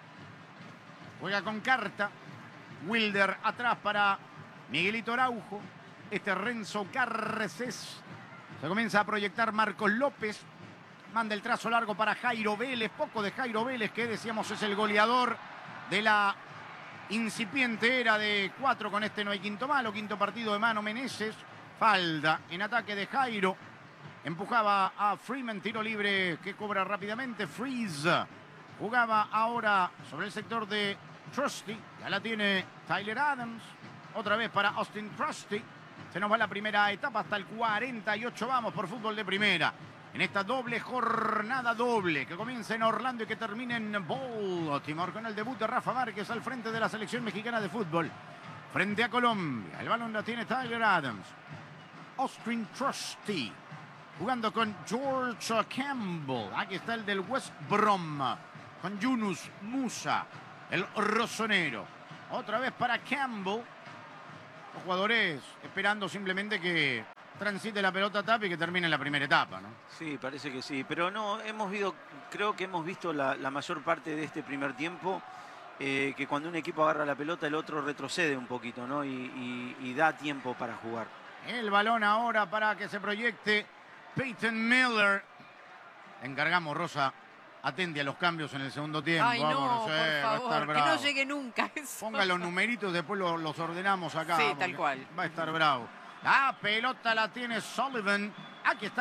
Juega con carta. Wilder atrás para Miguelito Araujo. Este es Renzo Garcés. Se comienza a proyectar Marcos López. Manda el trazo largo para Jairo Vélez. Poco de Jairo Vélez, que decíamos es el goleador de la incipiente era de cuatro. Con este no hay quinto malo. Quinto partido de Mano Meneses. Falda en ataque de Jairo. Empujaba a Freeman, tiro libre que cobra rápidamente Freeze. Jugaba ahora sobre el sector de Trusty. Ya la tiene Tyler Adams. Otra vez para Austin Trusty. Se nos va la primera etapa hasta el cuarenta y ocho. Vamos por fútbol de primera. En esta doble jornada doble que comienza en Orlando y que termina en Baltimore con el debut de Rafa Márquez al frente de la selección mexicana de fútbol. Frente a Colombia. El balón la tiene Tyler Adams. Austin Trusty. Jugando con George Campbell. Aquí está el del West Brom. Con Yunus Musa, el rosonero. Otra vez para Campbell. Los jugadores esperando simplemente que transite la pelota tapa y que termine la primera etapa, ¿no? Sí, parece que sí. Pero no, hemos visto, creo que hemos visto la, la mayor parte de este primer tiempo. Eh, que cuando un equipo agarra la pelota, el otro retrocede un poquito, ¿no? Y, y, y da tiempo para jugar. El balón ahora para que se proyecte Peyton Miller. Le encargamos, Rosa, atente a los cambios en el segundo tiempo. Ay, no, Vamos, por eh, va a estar favor, que bravo. no llegue nunca eso. Ponga los numeritos, después los, los ordenamos acá. Sí, porque tal cual. Va a estar bravo. La pelota la tiene Sullivan. Aquí está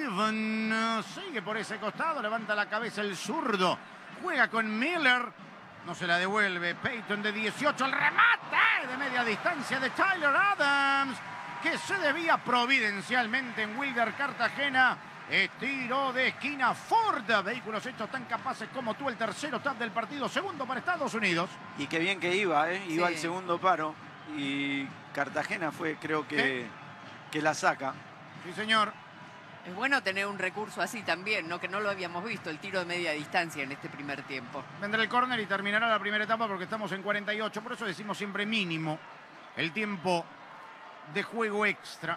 Caven. Sigue por ese costado, levanta la cabeza el zurdo. Juega con Miller. No se la devuelve. Peyton de dieciocho. El remate de media distancia de Tyler Adams, que se debía providencialmente en Wilder Cartagena. Eh, tiro de esquina Ford. Vehículos hechos tan capaces como tú. El tercero tap del partido. Segundo para Estados Unidos. Y qué bien que iba, ¿eh? Iba Sí. al segundo paro. Y Cartagena fue, creo que, que la saca. Sí, señor. Es bueno tener un recurso así también, ¿no? Que no lo habíamos visto, el tiro de media distancia en este primer tiempo. Vendrá el córner y terminará la primera etapa porque estamos en cuarenta y ocho. Por eso decimos siempre mínimo el tiempo de juego extra.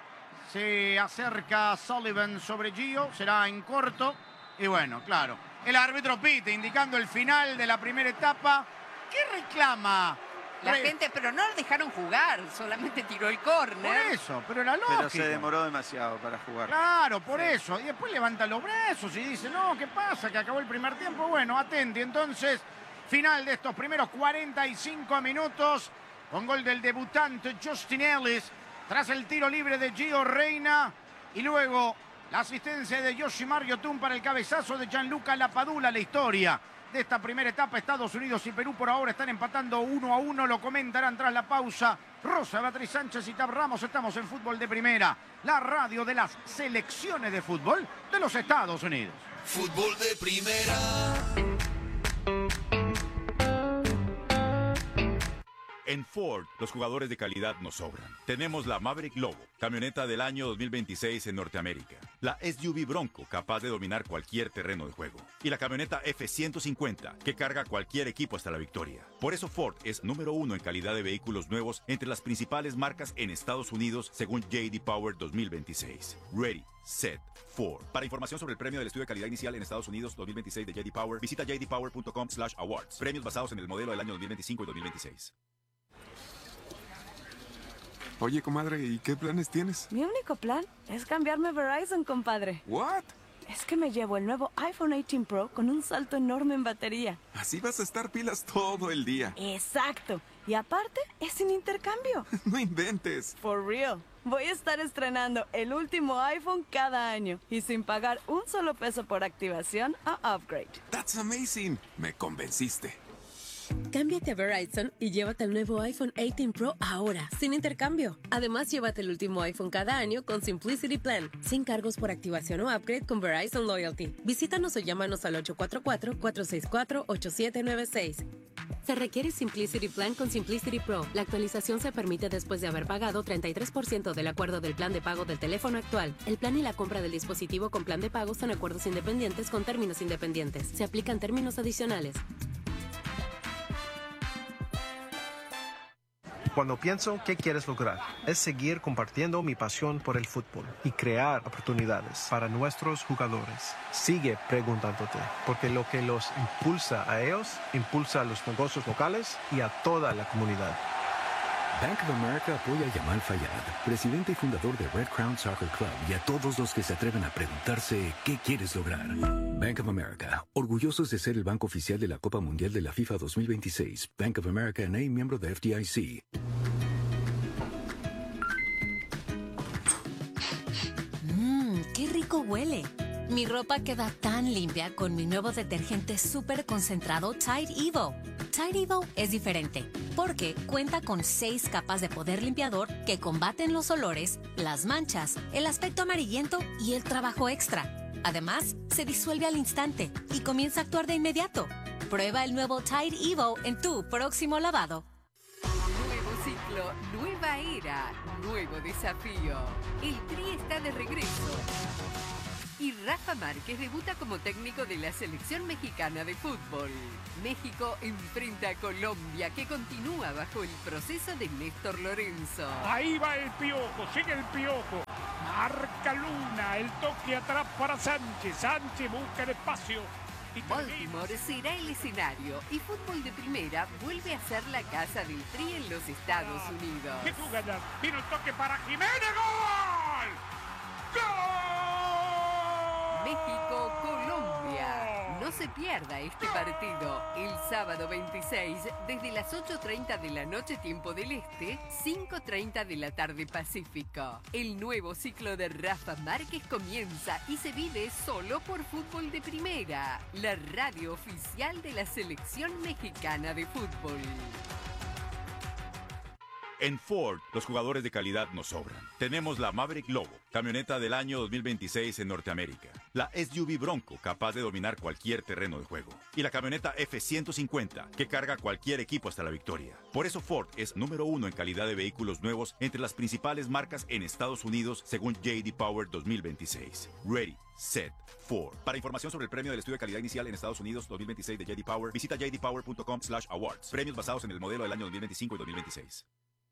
Se acerca Sullivan sobre Gio. Será en corto. Y bueno, claro. El árbitro pite indicando el final de la primera etapa. ¿Qué reclama? La Re- gente, pero no lo dejaron jugar, solamente tiró el Por córner. eso, pero era lógico. Pero se demoró demasiado para jugar. Claro, por Sí. eso. Y después levanta los brazos y dice, no, ¿qué pasa? Que acabó el primer tiempo. Bueno, atente. Entonces, final de estos primeros cuarenta y cinco minutos con gol del debutante Justin Ellis tras el tiro libre de Gio Reyna y luego la asistencia de Yoshimar Yotun para el cabezazo de Gianluca Lapadula. La historia de esta primera etapa. Estados Unidos y Perú por ahora están empatando uno a uno. Lo comentarán tras la pausa Rosa, Beatriz Sánchez y Tab Ramos. Estamos en Fútbol de Primera, la radio de las selecciones de fútbol de los Estados Unidos. Fútbol de Primera. En Ford, los jugadores de calidad nos sobran. Tenemos la Maverick Lobo, camioneta del año dos mil veintiséis en Norteamérica. La S U V Bronco, capaz de dominar cualquier terreno de juego. Y la camioneta F ciento cincuenta, que carga cualquier equipo hasta la victoria. Por eso Ford es número uno en calidad de vehículos nuevos entre las principales marcas en Estados Unidos, según J D Power dos mil veintiséis. Ready, set, Ford. Para información sobre el premio del estudio de calidad inicial en Estados Unidos dos mil veintiséis de J D Power, visita j d power punto com slash awards. Premios basados en el modelo del año dos mil veinticinco y dos mil veintiséis. Oye, comadre, ¿y qué planes tienes? Mi único plan es cambiarme a Verizon, compadre. ¿What? Es que me llevo el nuevo iPhone dieciocho Pro con un salto enorme en batería. Así vas a estar pilas todo el día. Exacto. Y aparte, es sin intercambio. No inventes. For real. Voy a estar estrenando el último iPhone cada año y sin pagar un solo peso por activación o upgrade. That's amazing. Me convenciste. Cámbiate a Verizon y llévate el nuevo iPhone dieciocho Pro ahora, sin intercambio. Además, llévate el último iPhone cada año con Simplicity Plan, sin cargos por activación o upgrade con Verizon Loyalty. Visítanos o llámanos al ocho cuatro cuatro, cuatro seis cuatro, ocho siete nueve seis. Se requiere Simplicity Plan con Simplicity Pro. La actualización se permite después de haber pagado treinta y tres por ciento del acuerdo del plan de pago del teléfono actual. El plan y la compra del dispositivo con plan de pago son acuerdos independientes con términos independientes. Se aplican términos adicionales. Cuando pienso qué quieres lograr, es seguir compartiendo mi pasión por el fútbol y crear oportunidades para nuestros jugadores. Sigue preguntándote, porque lo que los impulsa a ellos, impulsa a los negocios locales y a toda la comunidad. Bank of America apoya a Yamal Fayad, presidente y fundador de Red Crown Soccer Club, y a todos los que se atreven a preguntarse qué quieres lograr. Bank of America, orgullosos de ser el banco oficial de la Copa Mundial de la FIFA dos mil veintiséis. Bank of America N A, miembro de F D I C. Mmm, qué rico huele. Mi ropa queda tan limpia con mi nuevo detergente súper concentrado Tide Evo. Tide Evo es diferente porque cuenta con seis capas de poder limpiador que combaten los olores, las manchas, el aspecto amarillento y el trabajo extra. Además, se disuelve al instante y comienza a actuar de inmediato. Prueba el nuevo Tide Evo en tu próximo lavado. Nuevo ciclo, nueva era, nuevo desafío. El Tri está de regreso. Y Rafa Márquez debuta como técnico de la selección mexicana de fútbol. México enfrenta a Colombia, que continúa bajo el proceso de Néstor Lorenzo. Ahí va el Piojo, sigue el Piojo. Marca Luna, el toque atrás para Sánchez. Sánchez busca el espacio. Y Baltimore será el escenario y fútbol de primera vuelve a ser la casa del Tri en los Estados Unidos. ¡Qué jugada! Vino el toque para Jiménez. ¡Gol! ¡Gol! México, Colombia. No se pierda este partido el sábado veintiséis desde las ocho treinta de la noche tiempo del Este, cinco treinta de la tarde Pacífico. El nuevo ciclo de Rafa Márquez comienza y se vive solo por Fútbol de Primera, la radio oficial de la selección mexicana de fútbol. En Ford, los jugadores de calidad nos sobran. Tenemos la Maverick Lobo, camioneta del año dos mil veintiséis en Norteamérica. La S U V Bronco, capaz de dominar cualquier terreno de juego. Y la camioneta F ciento cincuenta, que carga cualquier equipo hasta la victoria. Por eso Ford es número uno en calidad de vehículos nuevos entre las principales marcas en Estados Unidos, según J D Power dos mil veintiséis. Ready, set, Ford. Para información sobre el premio del estudio de calidad inicial en Estados Unidos dos mil veintiséis de J D Power, visita j d power punto com slash awards. Premios basados en el modelo del año dos mil veinticinco y dos mil veintiséis.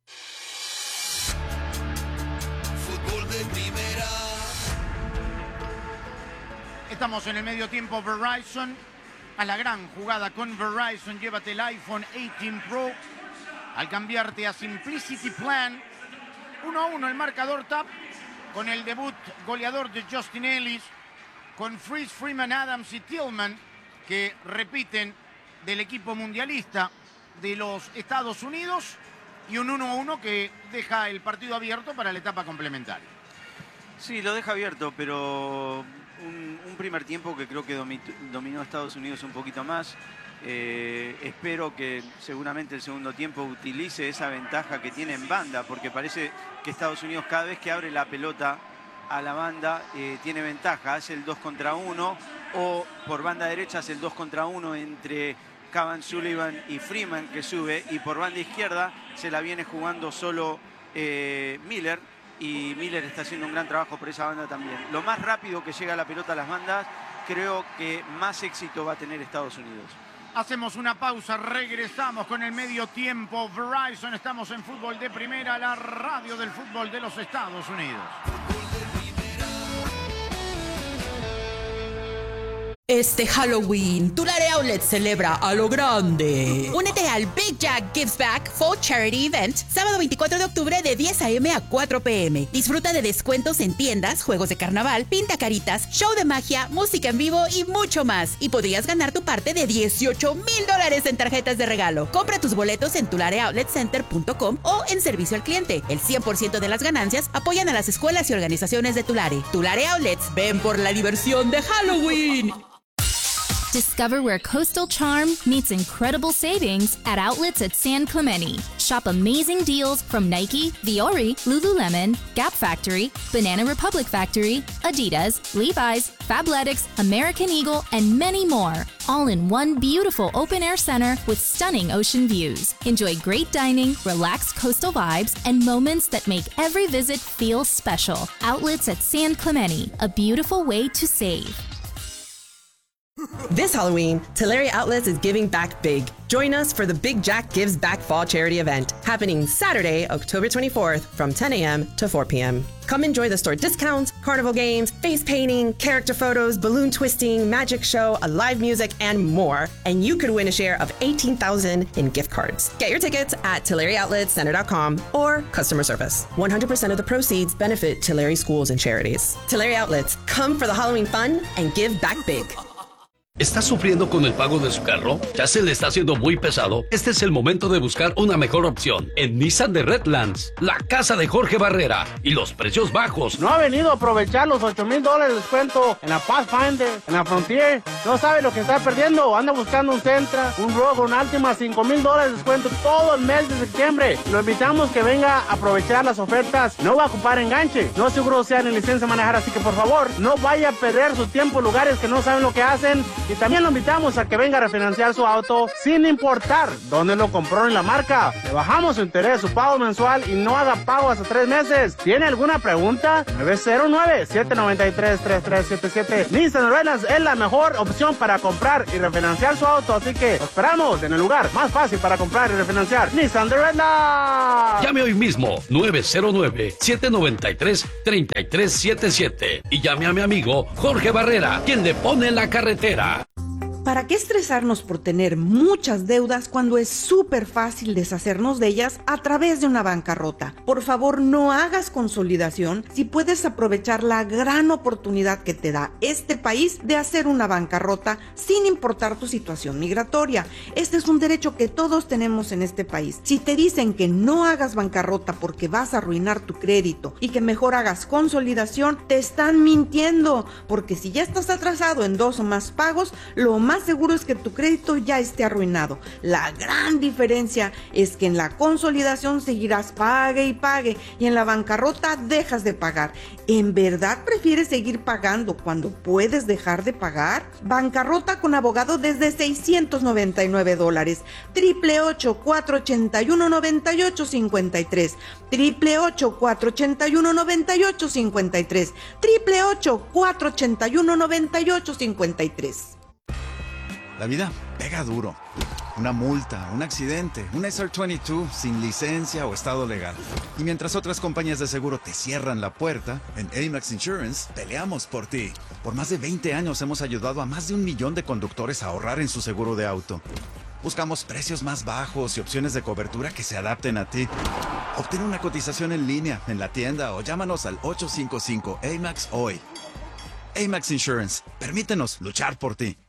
Fútbol de primera. Estamos en el medio tiempo. Verizon a la gran jugada con Verizon. Llévate el iPhone dieciocho Pro al cambiarte a Simplicity Plan. uno a uno el marcador tap con el debut goleador de Justin Ellis, con Freeze, Freeman, Adams y Tillman, que repiten del equipo mundialista de los Estados Unidos, y un uno a uno que deja el partido abierto para la etapa complementaria. Sí, lo deja abierto, pero un, un primer tiempo que creo que domi dominó Estados Unidos un poquito más. Eh, espero que seguramente el segundo tiempo utilice esa ventaja que tiene en banda, porque parece que Estados Unidos cada vez que abre la pelota a la banda eh, tiene ventaja, hace el dos contra uno, o por banda derecha hace el dos contra uno entre Cavan Sullivan y Freeman, que sube, y por banda izquierda se la viene jugando solo eh, Miller, y Miller está haciendo un gran trabajo por esa banda también. Lo más rápido que llega la pelota a las bandas, creo que más éxito va a tener Estados Unidos. Hacemos una pausa, regresamos con el medio tiempo. Verizon, estamos en Fútbol de Primera, la radio del fútbol de los Estados Unidos. Este Halloween, Tulare Outlet celebra a lo grande. Únete al Big Jack Gives Back Fall Charity Event, sábado veinticuatro de octubre de diez a eme a cuatro pe eme. Disfruta de descuentos en tiendas, juegos de carnaval, pintacaritas, show de magia, música en vivo y mucho más. Y podrías ganar tu parte de dieciocho mil dólares en tarjetas de regalo. Compra tus boletos en tulare outlet center punto com o en servicio al cliente. El cien por ciento de las ganancias apoyan a las escuelas y organizaciones de Tulare. Tulare Outlets, ven por la diversión de Halloween. Discover where coastal charm meets incredible savings at outlets at San Clemente. Shop amazing deals from Nike, Viore, Lululemon, Gap Factory, Banana Republic Factory, Adidas, Levi's, Fabletics, American Eagle, and many more. All in one beautiful open-air center with stunning ocean views. Enjoy great dining, relaxed coastal vibes, and moments that make every visit feel special. Outlets at San Clemente, a beautiful way to save. This Halloween, Tulare Outlets is giving back big. Join us for the Big Jack Gives Back Fall Charity event, happening Saturday, October twenty-fourth from ten a.m. to four p.m. Come enjoy the store discounts, carnival games, face painting, character photos, balloon twisting, magic show, a live music, and more. And you could win a share of eighteen thousand dollars in gift cards. Get your tickets at tulare outlet center dot com or customer service. one hundred percent of the proceeds benefit Tulare schools and charities. Tulare Outlets, come for the Halloween fun and give back big. ¿Está sufriendo con el pago de su carro? ¿Ya se le está haciendo muy pesado? Este es el momento de buscar una mejor opción. En Nissan de Redlands, la casa de Jorge Barrera y los precios bajos. ¿No ha venido a aprovechar los ocho mil dólares de descuento en la Pathfinder, en la Frontier? ¿No sabe lo que está perdiendo? Anda buscando un Sentra, un Rogue, un Altima, cinco mil dólares de descuento todo el mes de septiembre. Lo invitamos que venga a aprovechar las ofertas. No va a ocupar enganche. No seguro sea ni licencia de manejar, así que por favor, no vaya a perder su tiempo en lugares que no saben lo que hacen. Y también lo invitamos a que venga a refinanciar su auto sin importar dónde lo compró en la marca. Le bajamos su interés, su pago mensual y no haga pago hasta tres meses. ¿Tiene alguna pregunta? nueve cero nueve, siete nueve tres, tres tres siete siete. Nissan Redlands es la mejor opción para comprar y refinanciar su auto, así que lo esperamos en el lugar más fácil para comprar y refinanciar. Nissan de Redlands. Llame hoy mismo nueve cero nueve, siete nueve tres, tres tres siete siete y llame a mi amigo Jorge Barrera, quien le pone en la carretera. ¿Para qué estresarnos por tener muchas deudas cuando es súper fácil deshacernos de ellas a través de una bancarrota? Por favor, no hagas consolidación si puedes aprovechar la gran oportunidad que te da este país de hacer una bancarrota sin importar tu situación migratoria. Este es un derecho que todos tenemos en este país. Si te dicen que no hagas bancarrota porque vas a arruinar tu crédito y que mejor hagas consolidación, te están mintiendo, porque si ya estás atrasado en dos o más pagos, lo más seguro es que tu crédito ya esté arruinado. La gran diferencia es que en la consolidación seguirás pague y pague y en la bancarrota dejas de pagar. ¿En verdad prefieres seguir pagando cuando puedes dejar de pagar? Bancarrota con abogado desde seiscientos noventa y nueve dólares. Triple ocho, cuatro ochenta y uno, noventa y ocho cincuenta y tres. Triple ocho, cuatro ochenta y uno, noventa y ocho cincuenta y tres. Triple ocho, cuatro ochenta y uno, noventa y ocho cincuenta y tres. La vida pega duro. Una multa, un accidente, un S R veintidós sin licencia o estado legal. Y mientras otras compañías de seguro te cierran la puerta, en Amax Insurance peleamos por ti. Por más de veinte años hemos ayudado a más de un millón de conductores a ahorrar en su seguro de auto. Buscamos precios más bajos y opciones de cobertura que se adapten a ti. Obtén una cotización en línea, en la tienda o llámanos al ocho cinco cinco A M A X hoy. Amax Insurance, permítenos luchar por ti.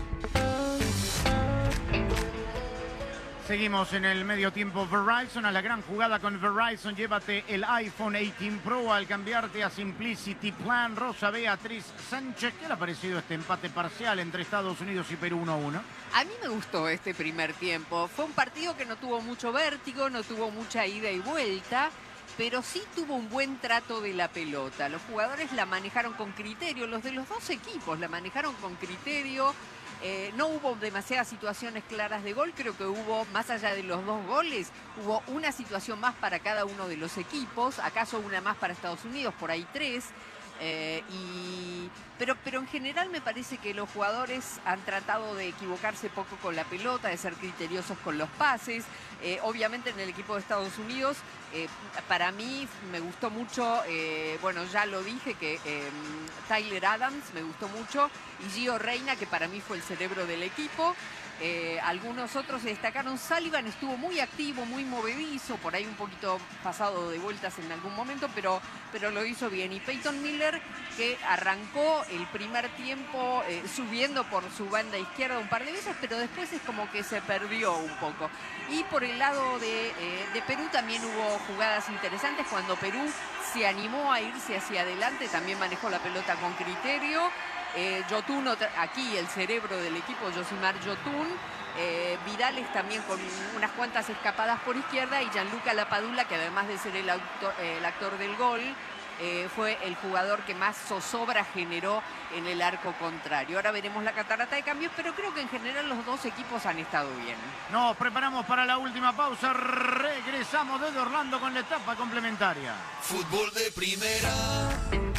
Seguimos en el medio tiempo. Verizon, a la gran jugada con Verizon. Llévate el iPhone dieciocho Pro al cambiarte a Simplicity Plan. Rosa Beatriz Sánchez, ¿qué le ha parecido este empate parcial entre Estados Unidos y Perú uno a uno? A mí me gustó este primer tiempo. Fue un partido que no tuvo mucho vértigo, no tuvo mucha ida y vuelta, pero sí tuvo un buen trato de la pelota. Los jugadores la manejaron con criterio, los de los dos equipos la manejaron con criterio. Eh, no hubo demasiadas situaciones claras de gol, creo que hubo, más allá de los dos goles, hubo una situación más para cada uno de los equipos, acaso una más para Estados Unidos, por ahí tres. Eh, y, pero, pero en general me parece que los jugadores han tratado de equivocarse poco con la pelota, de ser criteriosos con los pases. Eh, obviamente en el equipo de Estados Unidos, eh, para mí me gustó mucho, eh, bueno, ya lo dije, que eh, Tyler Adams me gustó mucho y Gio Reyna, que para mí fue el cerebro del equipo. Eh, algunos otros se destacaron. Sullivan estuvo muy activo, muy movedizo, por ahí un poquito pasado de vueltas en algún momento, pero, pero lo hizo bien. Y Peyton Miller, que arrancó el primer tiempo eh, subiendo por su banda izquierda un par de veces, pero después es como que se perdió un poco. Y por el lado de, eh, de Perú también hubo jugadas interesantes. Cuando Perú se animó a irse hacia adelante, también manejó la pelota con criterio. Eh, Yotun, aquí el cerebro del equipo, Josimar Yotun. Eh, Vidales también con unas cuantas escapadas por izquierda y Gianluca Lapadula, que además de ser el autor, eh, el actor del gol, eh, fue el jugador que más zozobra generó en el arco contrario. Ahora veremos la catarata de cambios, pero creo que en general los dos equipos han estado bien. Nos preparamos para la última pausa. Regresamos desde Orlando con la etapa complementaria. Fútbol de primera.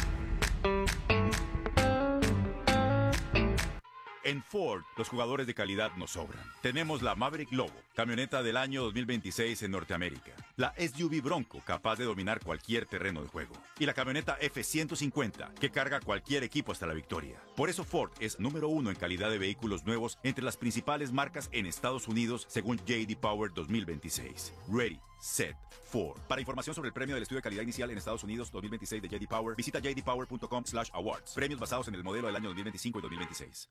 En Ford, los jugadores de calidad nos sobran. Tenemos la Maverick Lobo, camioneta del año dos mil veintiséis en Norteamérica. La S U V Bronco, capaz de dominar cualquier terreno de juego. Y la camioneta F ciento cincuenta, que carga cualquier equipo hasta la victoria. Por eso Ford es número uno en calidad de vehículos nuevos entre las principales marcas en Estados Unidos, según J D Power dos mil veintiséis. Ready, set, Ford. Para información sobre el premio del estudio de calidad inicial en Estados Unidos dos mil veintiséis de J D Power, visita j d power punto com slash awards. Premios basados en el modelo del año dos mil veinticinco y dos mil veintiséis.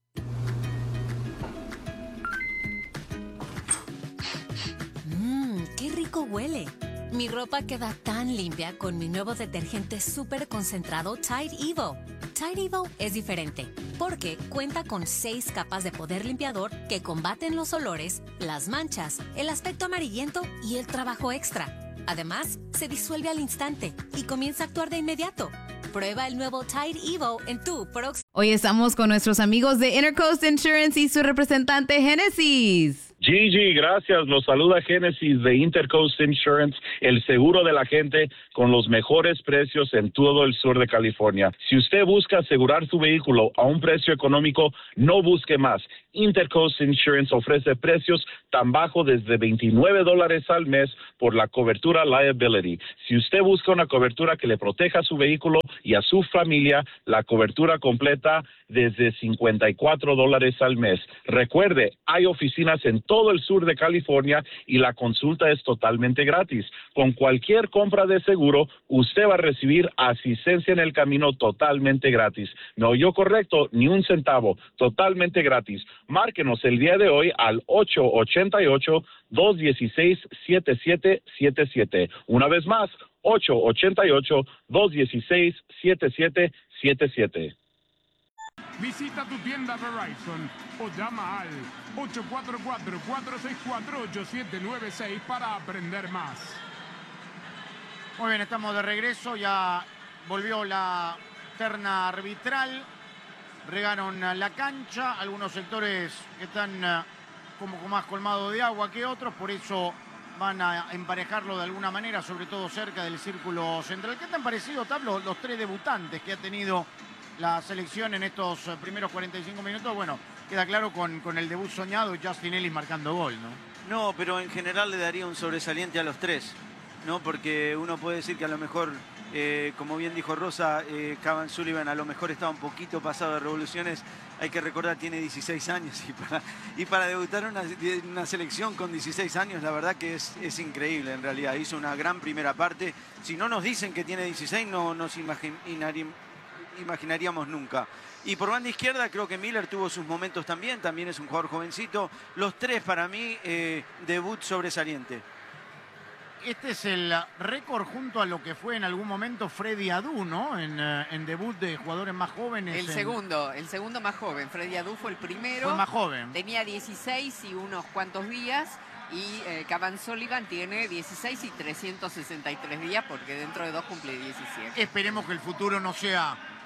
Mmm, qué rico huele. Mi ropa queda tan limpia con mi nuevo detergente súper concentrado Tide Evo. Tide Evo es diferente porque cuenta con seis capas de poder limpiador que combaten los olores, las manchas, el aspecto amarillento y el trabajo extra. Además, se disuelve al instante y comienza a actuar de inmediato. Prueba el nuevo Tide Evo en tu próximo. Hoy estamos con nuestros amigos de Intercoast Insurance y su representante Génesis. Gigi, gracias. Los saluda Génesis de Intercoast Insurance, el seguro de la gente con los mejores precios en todo el sur de California. Si usted busca asegurar su vehículo a un precio económico, no busque más. Intercoast Insurance ofrece precios tan bajos desde veintinueve dólares al mes por la cobertura liability. Si usted busca una cobertura que le proteja a su vehículo y a su familia, la cobertura completa desde cincuenta y cuatro dólares al mes. Recuerde, hay oficinas en todo el sur de California y la consulta es totalmente gratis. Con cualquier compra de seguro, usted va a recibir asistencia en el camino totalmente gratis. ¿Me oyó correcto? Ni un centavo, totalmente gratis. Márquenos el día de hoy al ocho ocho ocho, dos uno seis, siete siete siete siete. Una vez más, ocho ocho ocho, dos uno seis, siete siete siete siete. Visita tu tienda Verizon o llama al ocho cuatro cuatro, cuatro seis cuatro, ocho siete nueve seis para aprender más. Muy bien, estamos de regreso. Ya volvió la terna arbitral. Regaron la cancha. Algunos sectores que están como más colmados de agua que otros. Por eso van a emparejarlo de alguna manera, sobre todo cerca del círculo central. ¿Qué te han parecido, Tablo, los tres debutantes que ha tenido la selección en estos primeros cuarenta y cinco minutos? Bueno, queda claro con, con el debut soñado y Justin Ellis marcando gol, ¿no? No, pero en general le daría un sobresaliente a los tres, ¿no? Porque uno puede decir que a lo mejor, eh, como bien dijo Rosa, eh, Cavan Sullivan a lo mejor estaba un poquito pasado de revoluciones. Hay que recordar, tiene dieciséis años y para, y para debutar una, una selección con dieciséis años, la verdad que es, es increíble en realidad. Hizo una gran primera parte. Si no nos dicen que tiene dieciséis, no nos imaginaríamos imaginaríamos nunca. Y por banda izquierda creo que Miller tuvo sus momentos también, también es un jugador jovencito. Los tres para mí, eh, debut sobresaliente. Este es el récord junto a lo que fue en algún momento Freddy Adu, ¿no? En, uh, en debut de jugadores más jóvenes. El en... segundo, el segundo más joven. Freddy Adu fue el primero. Fue más joven. Tenía dieciséis y unos cuantos días. Y eh, Cavan Sullivan tiene dieciséis y trescientos sesenta y tres días porque dentro de dos cumple diecisiete. Esperemos que el futuro no sea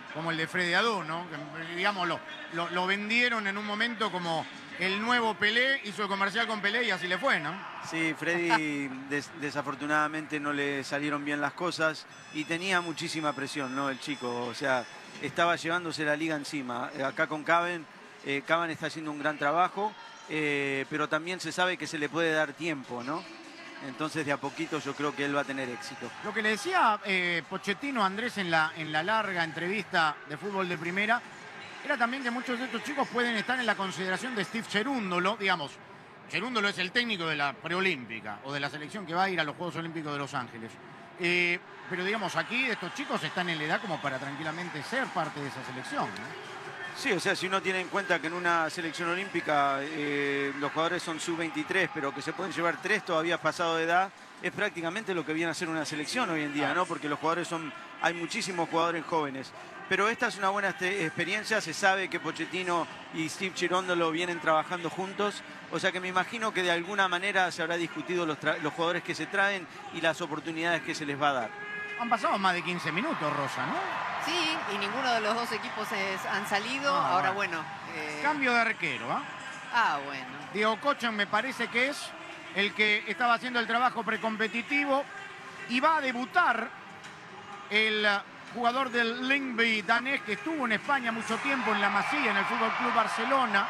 como el de Freddy Adu, ¿no? Que, digamos, lo, lo, lo vendieron en un momento como el nuevo Pelé, hizo el comercial con Pelé y así le fue, ¿no? Sí, Freddy des, desafortunadamente no le salieron bien las cosas y tenía muchísima presión, ¿no? El chico, o sea, estaba llevándose la liga encima. Acá con Caben, eh, Caben está haciendo un gran trabajo, eh, pero también se sabe que se le puede dar tiempo, ¿no? Entonces de a poquito yo creo que él va a tener éxito. Lo que le decía eh, Pochettino a Andrés en la, en la larga entrevista de Fútbol de Primera era también que muchos de estos chicos pueden estar en la consideración de Steve Cherundolo. Digamos, Cherundolo es el técnico de la preolímpica o de la selección que va a ir a los Juegos Olímpicos de Los Ángeles. Eh, pero digamos, aquí estos chicos están en la edad como para tranquilamente ser parte de esa selección, ¿no? Sí, o sea, si uno tiene en cuenta que en una selección olímpica eh, los jugadores son sub veintitrés, pero que se pueden llevar tres todavía pasado de edad, es prácticamente lo que viene a ser una selección hoy en día, ¿no? Porque los jugadores son, hay muchísimos jugadores jóvenes. Pero esta es una buena experiencia, se sabe que Pochettino y Steve Cherundolo vienen trabajando juntos, o sea que me imagino que de alguna manera se habrá discutido los, los jugadores que se traen y las oportunidades que se les va a dar. Han pasado más de quince minutos, Rosa, ¿no? Sí, y ninguno de los dos equipos es, han salido. Ah, Ahora, bueno. Eh... Cambio de arquero, ¿ah? ¿eh? Ah, bueno. Diego Kochen me parece que es el que estaba haciendo el trabajo precompetitivo y va a debutar el jugador del Lyngby danés que estuvo en España mucho tiempo en la Masía, en el Fútbol Club Barcelona,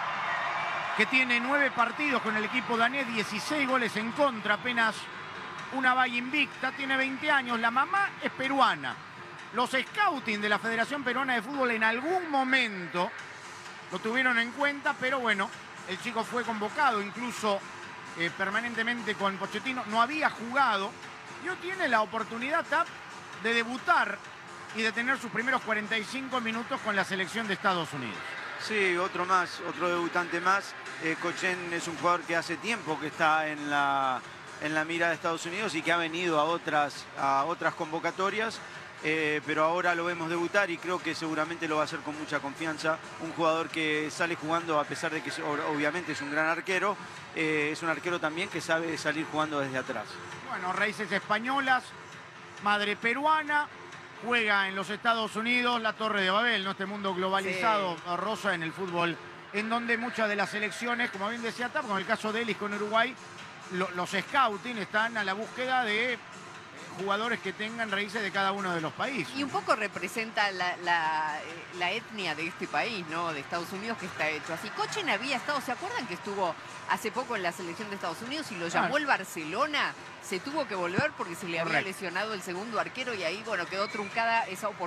que tiene nueve partidos con el equipo danés, dieciséis goles en contra, apenas una valla invicta, tiene veinte años, la mamá es peruana. Los scouting de la Federación Peruana de Fútbol en algún momento lo tuvieron en cuenta, pero bueno, el chico fue convocado incluso eh, permanentemente con Pochettino, no había jugado y hoy tiene la oportunidad Tap, de debutar y de tener sus primeros cuarenta y cinco minutos con la selección de Estados Unidos. Sí, otro más, otro debutante más. Eh, Kochen es un jugador que hace tiempo que está en la, en la mira de Estados Unidos y que ha venido a otras, a otras convocatorias. Eh, pero ahora lo vemos debutar y creo que seguramente lo va a hacer con mucha confianza. Un jugador que sale jugando a pesar de que obviamente es un gran arquero, eh, es un arquero también que sabe salir jugando desde atrás. Bueno, raíces españolas, madre peruana, juega en los Estados Unidos, la Torre de Babel, ¿no? Este mundo globalizado, sí. Rosa, en el fútbol, en donde muchas de las selecciones, como bien decía Tap, con el caso de Elis con Uruguay, lo, los scouting están a la búsqueda de jugadores que tengan raíces de cada uno de los países. Y un poco representa la, la, la etnia de este país, ¿no? De Estados Unidos, que está hecho así. Kochen había estado, ¿se acuerdan que estuvo hace poco en la selección de Estados Unidos y lo llamó el Barcelona? Se tuvo que volver porque se le había lesionado el segundo arquero y ahí, bueno, quedó truncada esa oportunidad.